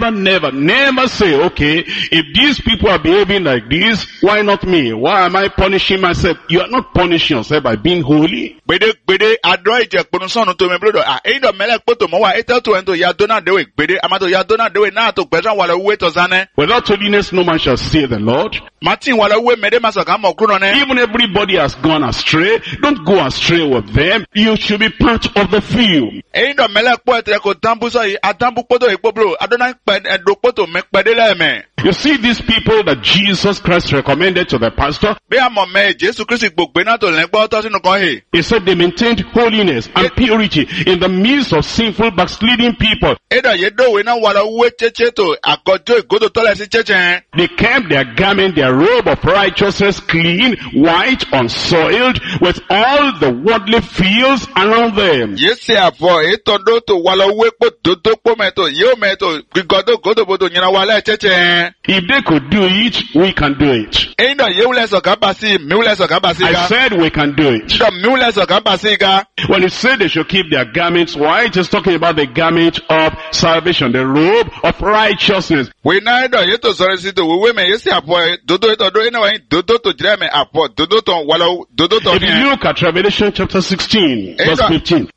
Never say, okay, if these people are behaving like this, why not me? Why am I punishing myself? You are not punishing yourself by being holy. Gbede adro ije ponu sonu to me blodo e do mele poto mo wa e to ento ya do na de we gbede amato ya do na de we na to pesan wala we to zane. Without holiness, no man shall see the Lord. Martin wala we me de maso kan mo kuro ne. Even everybody has gone astray. Don't go astray with them. You should be part of the few. E do mele po etre ko tambu so yi atambu poto e pobro adona pe do poto me pede le me. You see these people that Jesus Christ recommended to the pastor? Be amo me Jesu Christ gbogbe na to le gbo to sinu kan he. He said they maintained holiness and purity in the midst of sinful backsliding people. Eda ye do we na wala we cheche to akojo igodo to le si cheche. They kept their garment, their robe of righteousness clean, white, unsoiled, with all the worldly fields around them. Ye se afo e to do to wala we po dodo po me to yo me to gigodo godo bodo nyina wala cheche. If they could do it, we can do it. E do ye wule so kan basi mi wule so kan basi I ga. said we can do it. Do mi wule so kan basi ga. When he said they should keep their garments white, he's talking about the garment of salvation, the robe of righteousness. We na do ye to sore si to we me ye se afo dodo to do ina wa dodo to jira me afo dodo to wala dodo to If you look at Revelation chapter 16, verse 15,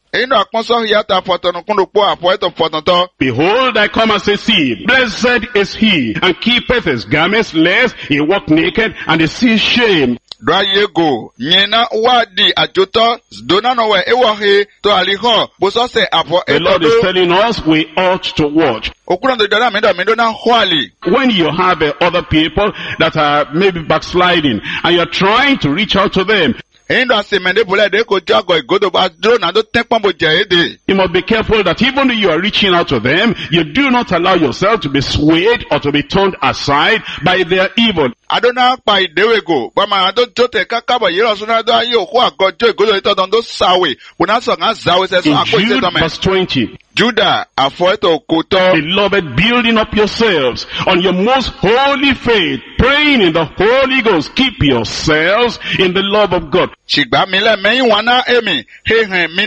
Endo akponso hiata fotono kundo po apoeto fotonto. Behold, I come as a thief. Blessed is he, and keepeth his garments, lest he walk naked, and he see shame. Dwa yego, nyena wadi ajoto, dona nowe ewahe, to aliho, bosose apo The Lord is telling us we ought to watch. Okuno do dona mendona hwali. When you have other people that are maybe backsliding, and you're trying to reach out to them, Endo asemende bole de ko jago igodo ba dro na do tenpon bo jeede. you must be careful that even though you are reaching out to them, you do not allow yourself to be swayed or to be turned aside by their evil. Adona pa idewego, ba ma do jote kakabo yero suna do ayo ko agojo igodo ito don do sawe. Bona so nga zawe se so In akọ ise Jude to me. verse 20, Judah afoeto koto. beloved, building up yourselves on your most holy faith, praying in the Holy Ghost, keep yourselves in the love of God. Shigba mi le meyin wana emi. He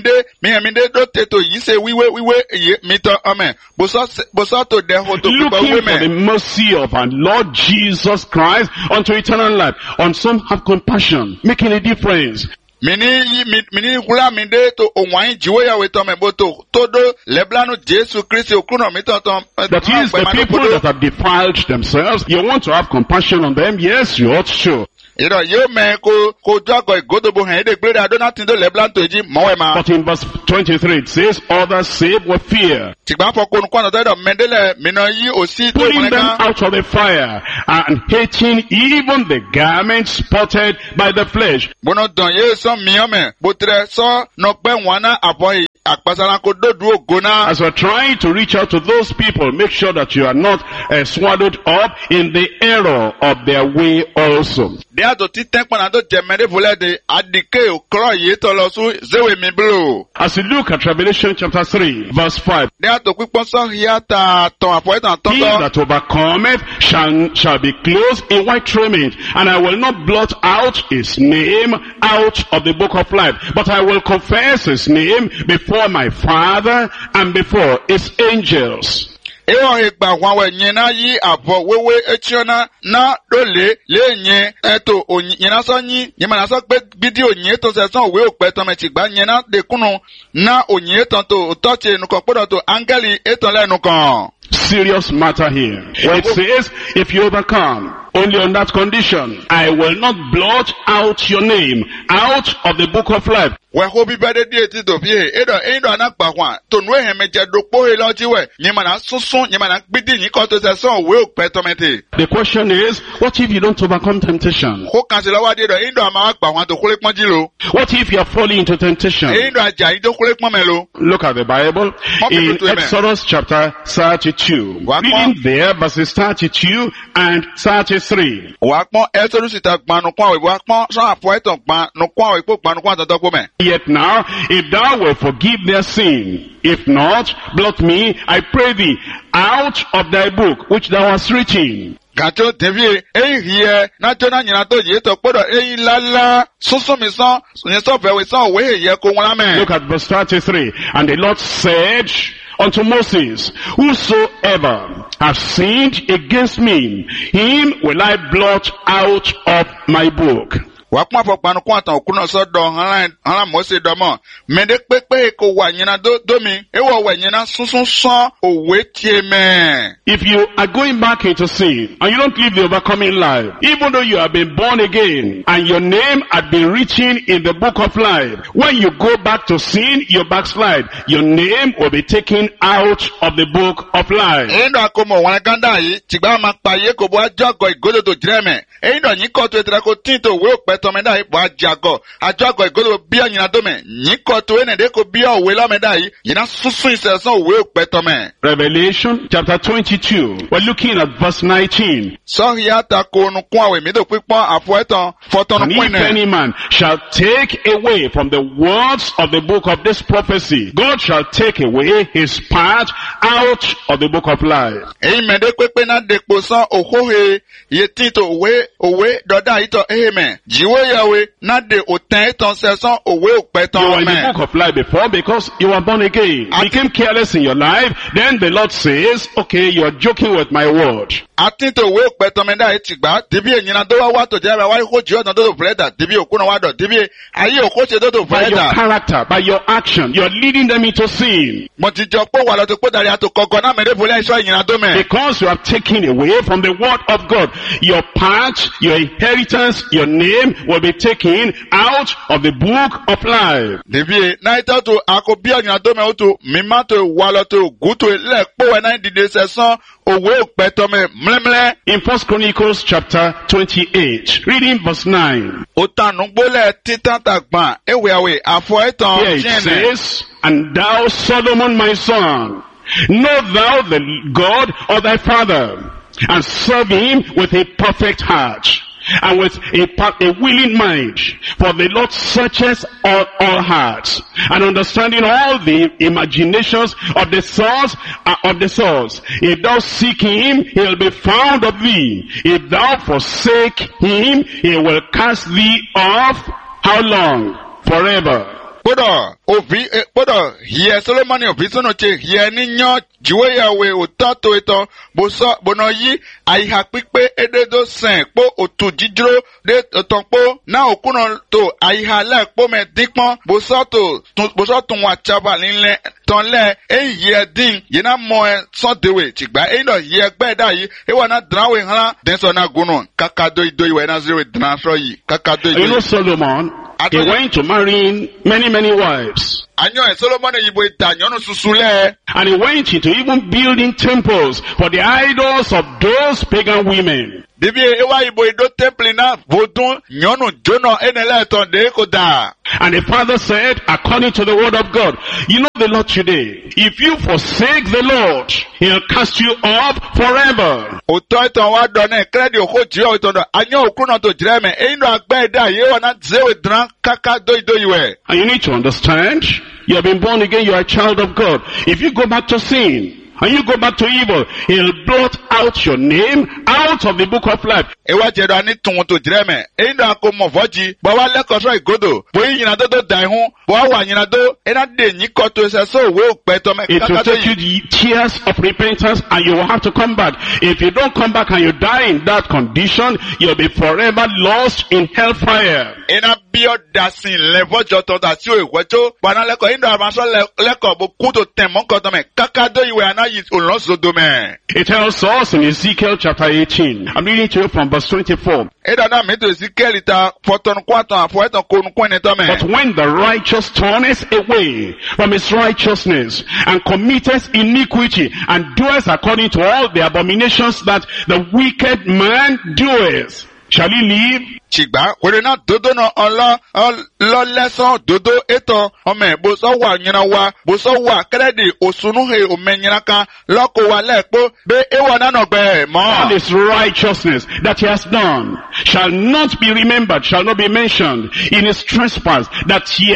mi de do teto yi se wiwe ye mi to ame. Boso to de ho to kuba Looking we for the me. mercy of our Lord Jesus Christ unto eternal life. On some have compassion, making a difference. Mini hula mi de to onwan jiwe ya we to me boto. Todo leblanu Jesu Christi okuno mi to to. That is the people that have defiled themselves. You want to have compassion on them? Yes, you ought to. Iro yo me ko jago igodo bo hen de gbe adona tin do leblan to ji mowe ma. But in verse 23 it says, others save with fear, Tigba fo ko nko na do mendele mi no yi osi to putting them ka. out of the fire, and hating even the garments spotted by the flesh. Bono don ye so mi ome. Botre so no pe wana apoyi. Akpasana ko do duo gona. As we're trying to reach out to those people, make sure that you are not swallowed up in the error of their way also. De ato ti tenpon na do jemede vule de adike o kro ye to lo su zewe mi blu. As you look at Revelation chapter 3, verse 5, De ato pipon so hiata ton apoetan ton he to. that overcometh shall be clothed in white raiment, and I will not blot out his name out of the book of life, but I will confess his name before my Father and before his angels. Ewo egba wawe nyina yi abo wewe echiona na dole le nye eto nyina so nyi nyima na so pe bidi onye to se son we ope to me ti gba nyina de kunu na onye ton to touch nu kan podo to angeli eton lenu kan. Serious matter here. It says, if you overcome, only on that condition, I will not blot out your name out of the book of life. We ho bi bede die ti do fie edo anagba hwan to nu ehe meje do po he lo ti we nyima na sunsun nyima na gbidi yin ko to se son we ope to me ti. The question is, what if you don't overcome temptation? Ko kan se lo wa de do edo ama agba hwan to kule pon ji lo. What if you are falling into temptation? Edo aja yin to kule pon me lo. Look at the Bible in Exodus chapter 32. Reading there verses 32 and 33. Wa pon Exodus ta gbanu kwa we wa pon so afo eton gban nu kwa we po gbanu kwa to po me. Yet now, if thou wilt forgive their sin, if not, blot me, I pray thee, out of thy book which thou hast written. Gato devie ehie na jona nyina to ye to podo lala sunsun mi san yin so fe we san we ye ko won me. Look at verse 33. And the Lord said unto Moses, whosoever hath sinned against me, him will I blot out of my book. Wa pon fo panu kwa tan okuno so do han Mose do mo me de pepe ko wa nyina do mi e wo wa nyina sunsun san owe tie me. If you are going back into sin and you don't live the overcoming life, even though you have been born again and your name had been written in the book of life, when you go back to sin, you backslide. Your name will be taken out of the book of life. Endo akomo wan ganda yi tigba ma pa ye ko bo ajogo igodo to jreme. Endo yin ko to etra ko tin to we ope to me da ipo ajago ajogo igodo bi anyina do me yin ko to ene de ko bi owe lo me da yi yina sunsun isesan we ope to me. Revelation chapter 22. We're looking at verse 19. So hiata ko nu kwa we mi do pipon afo eton foton And nu if kwene. any man shall take away from the words of the book of this prophecy, God shall take away his part out of the book of life. Eyi me de pepe na de po san ohohe ye tin to owe doda ito eheme jiwe jiwe yawe na de oten ton seson owe You opeton were in the men. book of life before because you were born again. Became careless in your life. Then the Lord says, okay, you are joking with my word. Atinto owe opeton men da etigba dibi enyina do wa to jere wa ko ji odon do fleda dibi okuna wa do dibi aye oko se do By your fleda. character, by your action, you are leading them into sin. Mo ti jo po wa lo to po dari ato kogo na mere fole so enyina do men. Because you have taken away from the word of God. Your part, your inheritance, your name will be taken out of the book of life. Dibi na ito to akobi enyina do men o to mi ma to wa lo to guto le po we na dide seson owe opeton men mlemle. In 1 Chronicles chapter 28, reading verse 9. Otanugbole titantagban ewe afo eton Here it jene. says, And thou, Solomon, my son, know thou the God of thy father, and serve him with a perfect heart, and with a willing mind. For the Lord searches all hearts, and understanding all the imaginations of the souls. If thou seek him, he will be found of thee. If thou forsake him, he will cast thee off. How long? Forever. Podo hie Solomoni obisono che hie ni nyo jiwe yawe otato eto bono yi aiha pipe ededo sen po otu jijro de otonpo na okuno to aiha le po me dikpon boso tun wa chaba nle tonle hie din yena mo so dewe tigba no hie gbe da yi e wa na drawe han den so na gunu kakado ido iwe na zero dran so yi kakado You know ido Solomon, he went to marrying many wives. anyo Solomoni yibo itanyo no susule. And he went into even building temples for the idols of those pagan women. Dibi ewa ibo ido temple na vodun nyonu jono enele ton de koda. And the father said, according to the word of God, you know the Lord today, if you forsake the Lord, he'll cast you off forever. Oto iton wa do na kredi oko jiro iton do anyo okuno to jireme eino agbe da ye wa na zewe dran kaka do ido iwe. And you need to understand, you have been born again, you are a child of God. If you go back to sin, and you go back to evil, he'll blot out your name out of the book of life. Ewa jedo ani tun to jireme eino akomo voji bo wa lekoso igodo bo yina do dai hun bo wa yina do ena de nyiko to se so we pe to me It will kaka take you the tears of repentance and you will have to come back. If you don't come back and you die in that condition, you'll be forever lost in hellfire. ena bio dasin levo joto da si o iwejo bana leko indo amaso leko bo kuto temon ko to me kaka do iwe ana yi olonso do me. It tells us in Ezekiel chapter 18. I'm reading to you from verse 24. Eda na me to Ezekiel ta foton kwaton afo eton ko nu kwene to me. But when the righteous turneth away from his righteousness and committeth iniquity and doeth according to all the abominations that the wicked man doeth, shall he live? Chigba kwere na dodo no lo leson dodo eton ome bo so wa nyina wa bo so wa kredi osunu he o menyina kan loko wa lepo be ewa na no gbe mo. All his righteousness that he has done shall not be remembered, shall not be mentioned in his trespass that he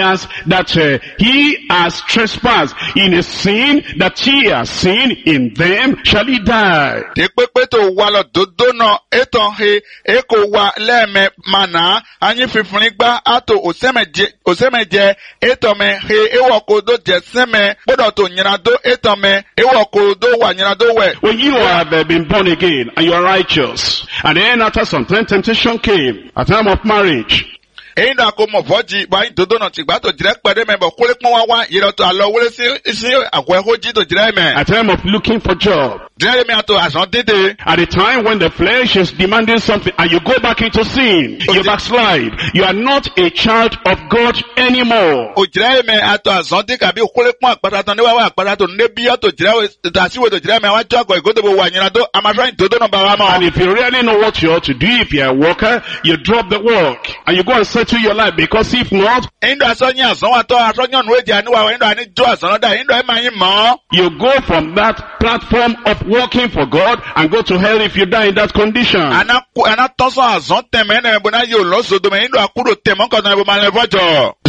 has trespassed, in his sin that he has sinned, in them shall he die. De pepe to wa lo dodo no eton he eko wa leme mana anyi fifuni gba ato osemeje etome he ewoko do jeseme bodo to nyina do etome ewoko do wa nyina do we. When you have been born again and you are righteous, and then after some time temptation came, a time of marriage, Eyin da ko mo voji ba dodo no tigba to jire pede me bo kule pon wa wa yiro to alo wole si akwe hoji to jire me. a time of looking for job, Jire me ato asan dede. at a time when the flesh is demanding something and you go back into sin, you backslide, you are not a child of God anymore. O jire me ato asan de ka bi kule pon apata to ne wa apata to ne bi to jire ta si we to jire me wa jo ko igodo bo wa nyina do amasan dodo no ba wa mo. And if you really know what you ought to do, if you're a worker, you drop the work and you go and settle your life, because if not, Indo asonya asan wa to asonya nu eja ni wa indo ani jo asan da indo e ma yin mo. you go from that platform of working for God and go to hell if you die in that condition. Ana toso asan teme na bo na yo lo so do me indo akuro temo ko na bo ma le vojo.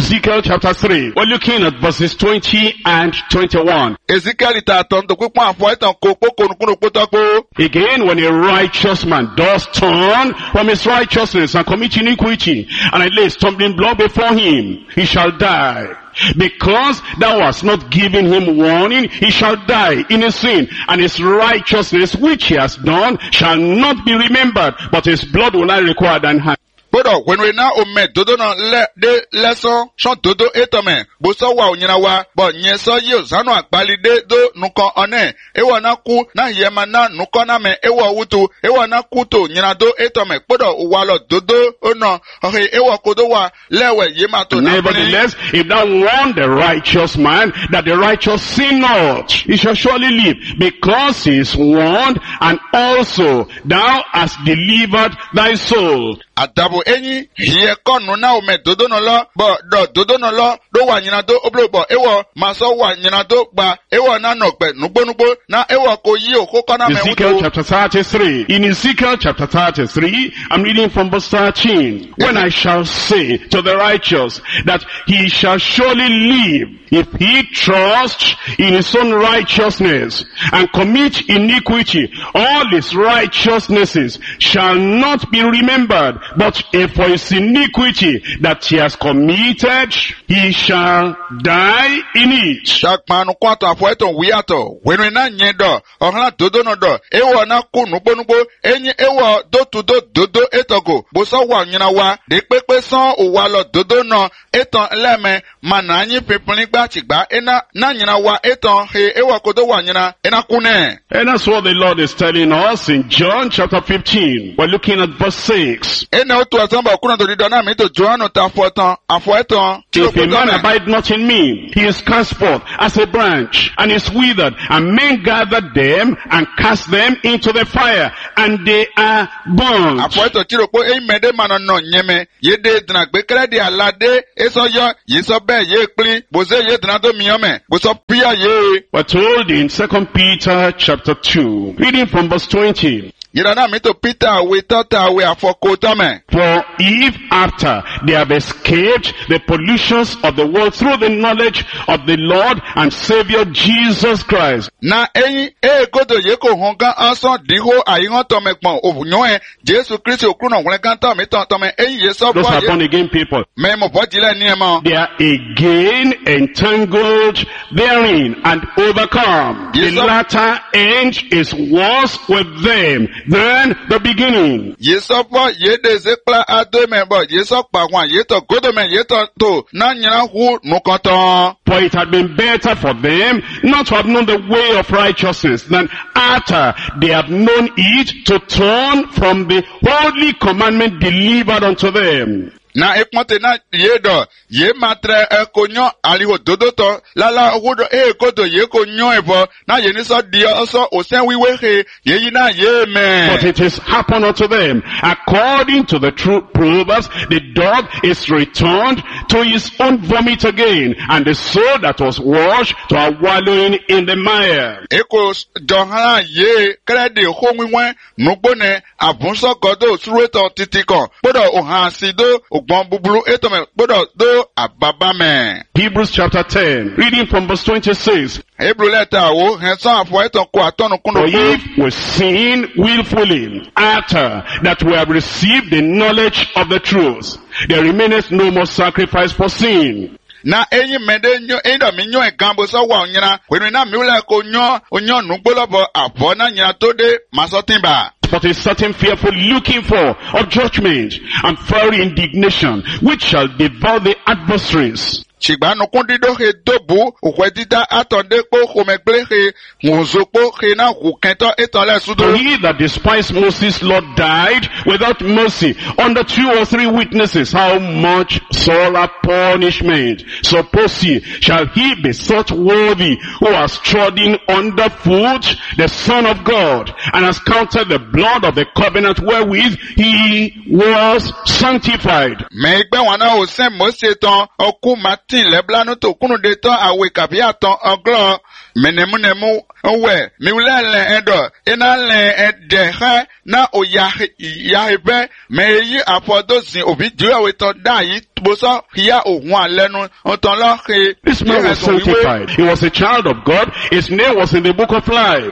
Ezekiel chapter 3. We're looking at verses 20 and 21. Ezekiel ta ton to pípọ́n àfọ ẹ̀tàn kó kókòrúkúrú pótọ́kó. Again, when a righteous man does turn from his righteousness and commit iniquity, and I lay stumbling block before him, he shall die. Because thou hast not given him warning, he shall die in his sin, and his righteousness which he has done shall not be remembered, but his blood will I require thine hand. Bodo, when we now omit dodo no de lesson, shon dodo etome, boso wa unyina wa, bo nyeso yo zano akbali de do nuko one, ewa na ku na yema na nuko na me ewa utu, ewa na kuto nyina do etome, bodo uwalo dodo ono, ohe ewa kodo wa lewe yema to na. Nevertheless, if thou warn the righteous man that the righteous sin not, he shall surely live, because he is warned, and also thou hast delivered thy soul. Adabo enyi hiye konu na ome dodo no lo bo do dodo no lo do wa nyina do oblo bo ewo maso wa nyina do gba ewo na no gbe nugbonugbo na ewo ko yi okoko na me Ezekiel chapter 33. In Ezekiel chapter 33, I'm reading from verse 13. When I shall say to the righteous that he shall surely live if he trust in his own righteousness and commit iniquity, all his righteousnesses shall not be remembered, but if for his iniquity that he has committed, he shall die in it. Shakmanu kwato afweto wiato, wenwe na nyedo, ohla dodo no do, ewo na ku nugbonugbo, enyi ewo do to do dodo etogo, boso wa nyina wa, de pepe son uwalo dodo no, eton leme, mananyi pepuni gba chigba, ena na nyina wa eton he ewo kodo wa nyina, ena kune. And that's what the Lord is telling us in John chapter 15. We're looking at verse 6. Ena otu asamba kuna do didona mito Johano ta afweton. If a man abide not in me, he is cast forth as a branch, and is withered, and men gather them and cast them into the fire, and they are burnt. Afweto tiro po mede mano no nyeme, yede dna gbekere di alade, eso yo, yeso be ye kli, boze ye dna do miyome, boso pia ye. We're told in 2 Peter chapter 2, reading from verse 20. Yirana mito Peter we tota we afoko tome. For if after they have escaped the pollutions of the world through the knowledge of the Lord and Savior Jesus Christ. Na enyi godo yeko honga aso diho ayiho tome pon ovunyoe Jesu Christ okruno wonkan tome tome enyi yeso Those are born again people. Memo bojile ni emo. They are again entangled therein and overcome. The latter end is worse with them than the beginning. Yesopo yede zekla ado membo yesokpa wan yeto godo men yeto to na nyina hu nukoton. For it had been better for them not to have known the way of righteousness than after they have known it to turn from the holy commandment delivered unto them. Na ekmonte na yedo ye matre konyo aliho dodoto lala hodo kodo ye konyo evo na ye niso dio so osen wiwe he ye na ye me. But it is happened unto them according to the true Proverbs, the dog is returned to his own vomit again, and the soul that was washed to a wallowing in the mire. Eko johana ye krede homiwe nugbone abunso godo sureto titiko bodo ohansido Hebrews chapter 10, reading from verse 26. For if we sin willfully after that we have received the knowledge of the truth, there remaineth no more sacrifice for sin. Na enyi mede nyo endo minyo egambo so wa onyina kwenu na miula ko onyo nugbolobo abo na nyina to de masotimba. But a certain fearful looking for of judgment and fiery indignation, which shall devour the adversaries. Chigba kundido he dobu ukwedida atonde po homegle he muzopo he na hukento etole sudo. For he that despised Moses' law died without mercy under 2 or 3 witnesses. How much sorer punishment, suppose ye, shall he be such worthy who has trodden underfoot the Son of God and has counted the blood of the covenant wherewith he was sanctified. Megbe wana ose Mose ton oku Martin leblanu to kunu de ton awe kabiaton oglo Menemu we miulele edo inale edehe na oyahebe meyi apodosin obidio weto dai boso hiya ohun alenu otonlo he. This man was sanctified. He was a child of God. His name was in the book of life.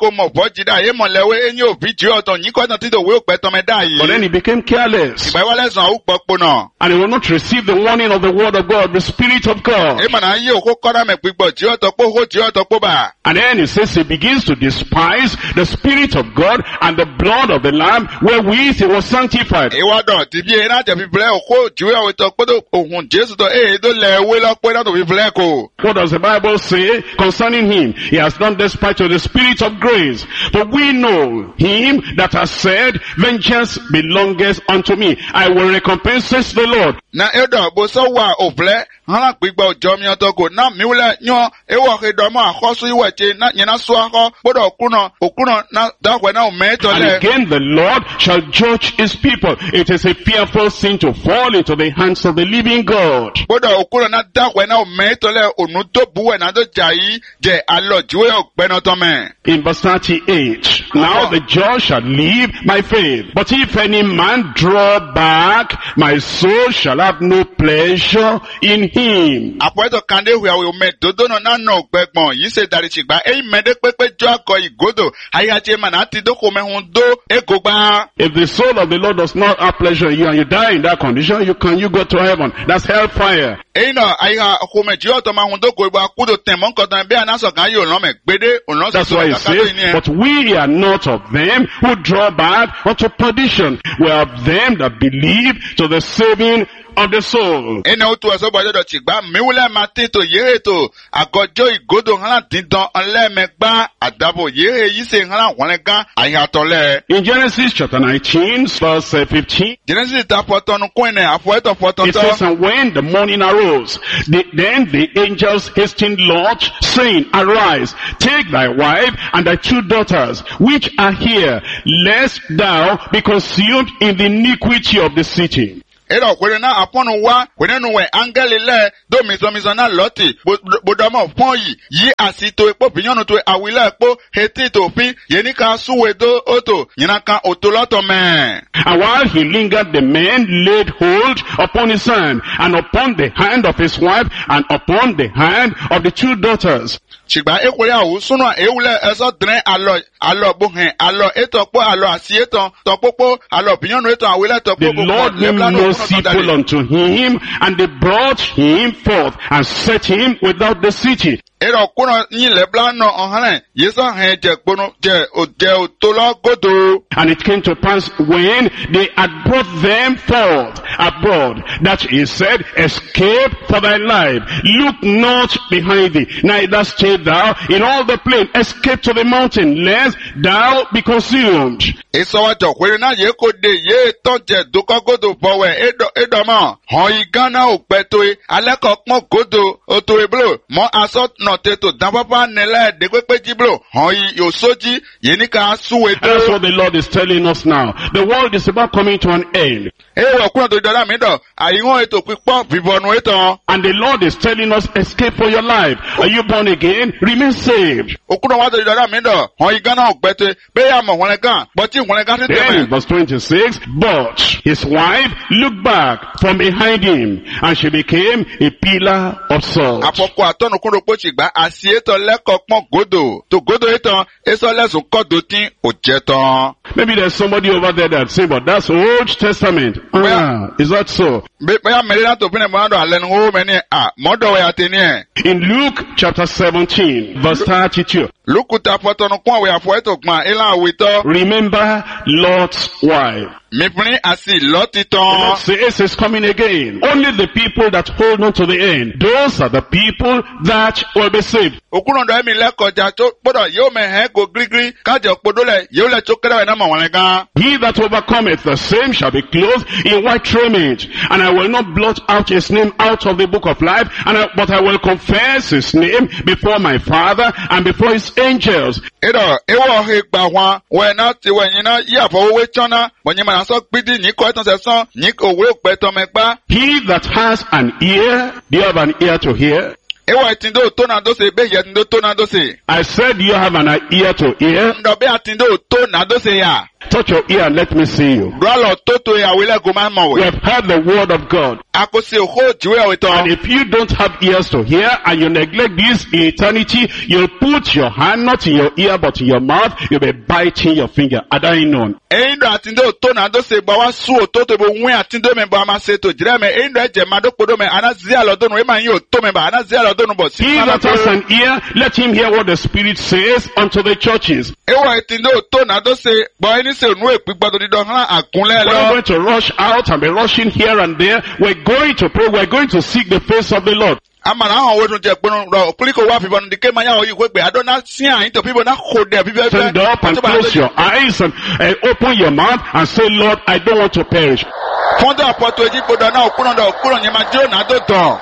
But then he became careless. And he will not receive the warning of the word of God, the Spirit of God. And then he says he begins to despise the Spirit of God and the blood of the Lamb wherewith he was sanctified. What does the Bible say concerning him? He has done despite of the Spirit of grace. But we know him that has said, vengeance belongeth unto me. I will recompense, says the Lord. Na edo boso wa ovle hala gbigba ojo mi otoko na miule nyo ewo kedomo akhosu iweche na nyina so akho bodo okuno na dakwe na umetole. And again the Lord shall judge his people. It is a fearful sin to fall into the hands of the living God. Bodo okuno na dakwe na umetole onuto buwe na do jai je alojuwe ogbeno tome. In verse 38, now the just shall live by faith. But if any man draw back, my soul shall have no pleasure in him. Apoeto kande huya we me dodo no na no gbegbon yi se dari chigba e mede pepe jo ako igodo ayache manati do ko mehun do egogba. If the soul of the Lord does not have pleasure in you and you die in that condition, you go to heaven. That's hellfire. That's why he says, but we are not of them who draw back unto perdition. We are of them that believe to the saving of the soul. In Genesis chapter 19, verse 15, it says, and when the morning arose, then the angels hastened Lot, saying, arise, take thy wife and thy 2 daughters, which are here, lest thou be consumed in the iniquity of the city. Ero kwenena aponu wa kwenenu we angeli le do mizo na loti bodomo pon yi asito epo pinyonu to awile epo heti to fi yenika suwe do oto yinaka otoloto me. And while he lingered, the men laid hold upon his hand, and upon the hand of his wife, and upon the hand of the 2 daughters. Chigba ekwere awu sunu ewule eso dren alo buhen alo etokpo alo asieton topopo alo pinyonu eton awile topopo. The Lord made merciful unto him, and they brought him forth and set him without the city. Ero kuno ni lebla no ohane yesa he je gbono je otolo godo. And it came to pass when they had brought them forth abroad, that he said, escape for thy life, look not behind thee, neither stay thou in all the plain, escape to the mountain, lest thou be consumed. Eso wa jo kwere na ye ko de ye ton je doko godo bowe edo mo ho igana opeto aleko pon godo oto eblo mo asot no teto dan papa nele de pepe jiblo ho yosoji yenika suwe. That's what the Lord is telling us now. The world is about coming to an end. And the Lord is telling us, escape for your life. Are you born again? Remain saved. Then, verse 26, but his wife looked back from behind him, and she became a pillar of salt. Maybe there's somebody over there that say, but that's Old Testament. Is that so? In Luke chapter 17, verse 32. Remember Lot's wife. The Lord says is coming again. Only the people that hold on to the end, those are the people that will be saved. He that overcometh, the same shall be clothed in white raiment, and I will not blot out his name out of the book of life, but I will confess his name before my Father and before his angels. He that has an ear, do you have an ear to hear? Ewa itindo to na dose be yetindo to na dose. I said you have an ear to ear. Ndo be atindo to na dose ya. Touch your ear and let me see you. Dwalo to to ya wile goma We mawe. have heard the word of God. Akose ho jiwe And weto. if you don't have ears to hear and you neglect this in eternity, you'll put your hand not in your ear but in your mouth. You'll be biting your finger. Adain Eindo atindo to na dose ba wa su to to bo nwe atindo me ba ma se to jire me eindo eje ma do podo me anazia lodonu e ma yin o to me ba anazia lodonu bo si. He that has an ear, let him hear what the Spirit says unto the churches. Ewa itindo to na dose bo eni se nu epigbado dido han akunle We're not lo. going to rush out and be rushing here and there. We're going to pray. We're going to seek the face of the Lord. Amara han we tun je ponu ro kuliko wa fi bonu dike maya oyi we pe adona sin ayin to people na hold there people. Stand up and close your eyes and open your mouth and say, Lord, I don't want to perish. Fondo apoto eji podo na okuno nye ma jiro na do ton.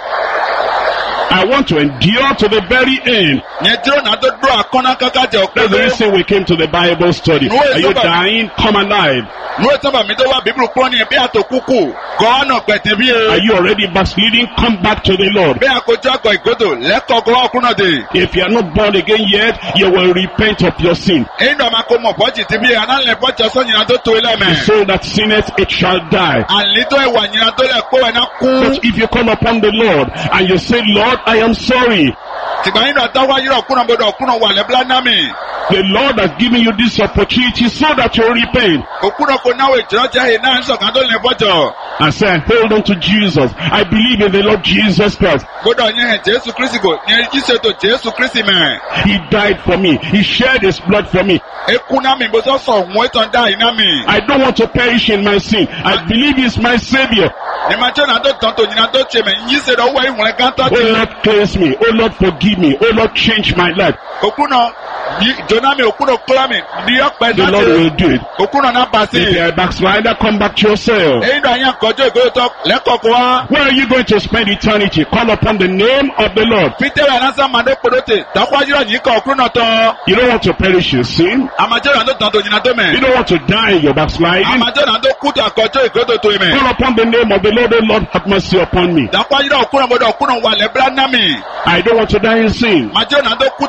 I want to endure to the very end. Nye jiro na do do akona kaka je That's the okuno. reason we came to the Bible study. Are you dying? Come alive. Nu etaba mi do wa Bible ko ni bi atokuku. Go na gbete bi Are e. you already backsliding? Come back to the Lord. Be akojo ago igodo leko go okuno de. If you are not born again yet, you will repent of your sin. Eindo ma ko mo boji ti bi ana le boji so nyina do to ile The me. soul that sinneth, it shall die. Ali to e wa nyina do le ko we na ku. But if you call upon the Lord and you say, Lord, I am sorry. Tigba yin do tawa yiro okuno bodo okuno wa le bla na mi. The Lord has given you this opportunity so that you repent. Okuno ko na we jiro je he na nso kan do le bojo. And say, hold on to Jesus. I believe in the Lord Jesus Christ. Godo nye he Jesu Kristi go. Nye jise to Jesu Kristi me. He died for me. He shed his blood for me. Ekuna mi bo so won ton da ina mi. I don't want to perish in my sin. I believe he's my Savior. Ni ma jo na do ton to nyina do che me. Jise do wa ihun kan to Oh ti. Lord, cleanse me. Oh Lord, forgive me. Oh Lord, change my life. Okuno jona mi okuno kla mi. Di ope The Lord will do it. Okuno na pa If si. you're a backslider, come back to yourself. Eindo anya kojo igodo to leko ko wa. Where are you going to spend eternity? Call upon the name of the Lord. Peter na sa mando podote. Takwa jiro nyi ko okuno to. You don't want to perish in sin. Amajo na do ton to nyina do me. You don't want to die in your backsliding. Amajo na do kuto akojo igodo to me. Call upon the name of the Lord. Oh Lord, have mercy upon me. Takwa jiro okuno bodo okuno wa le bla na mi. I don't want to die in sin. Majo na do kuto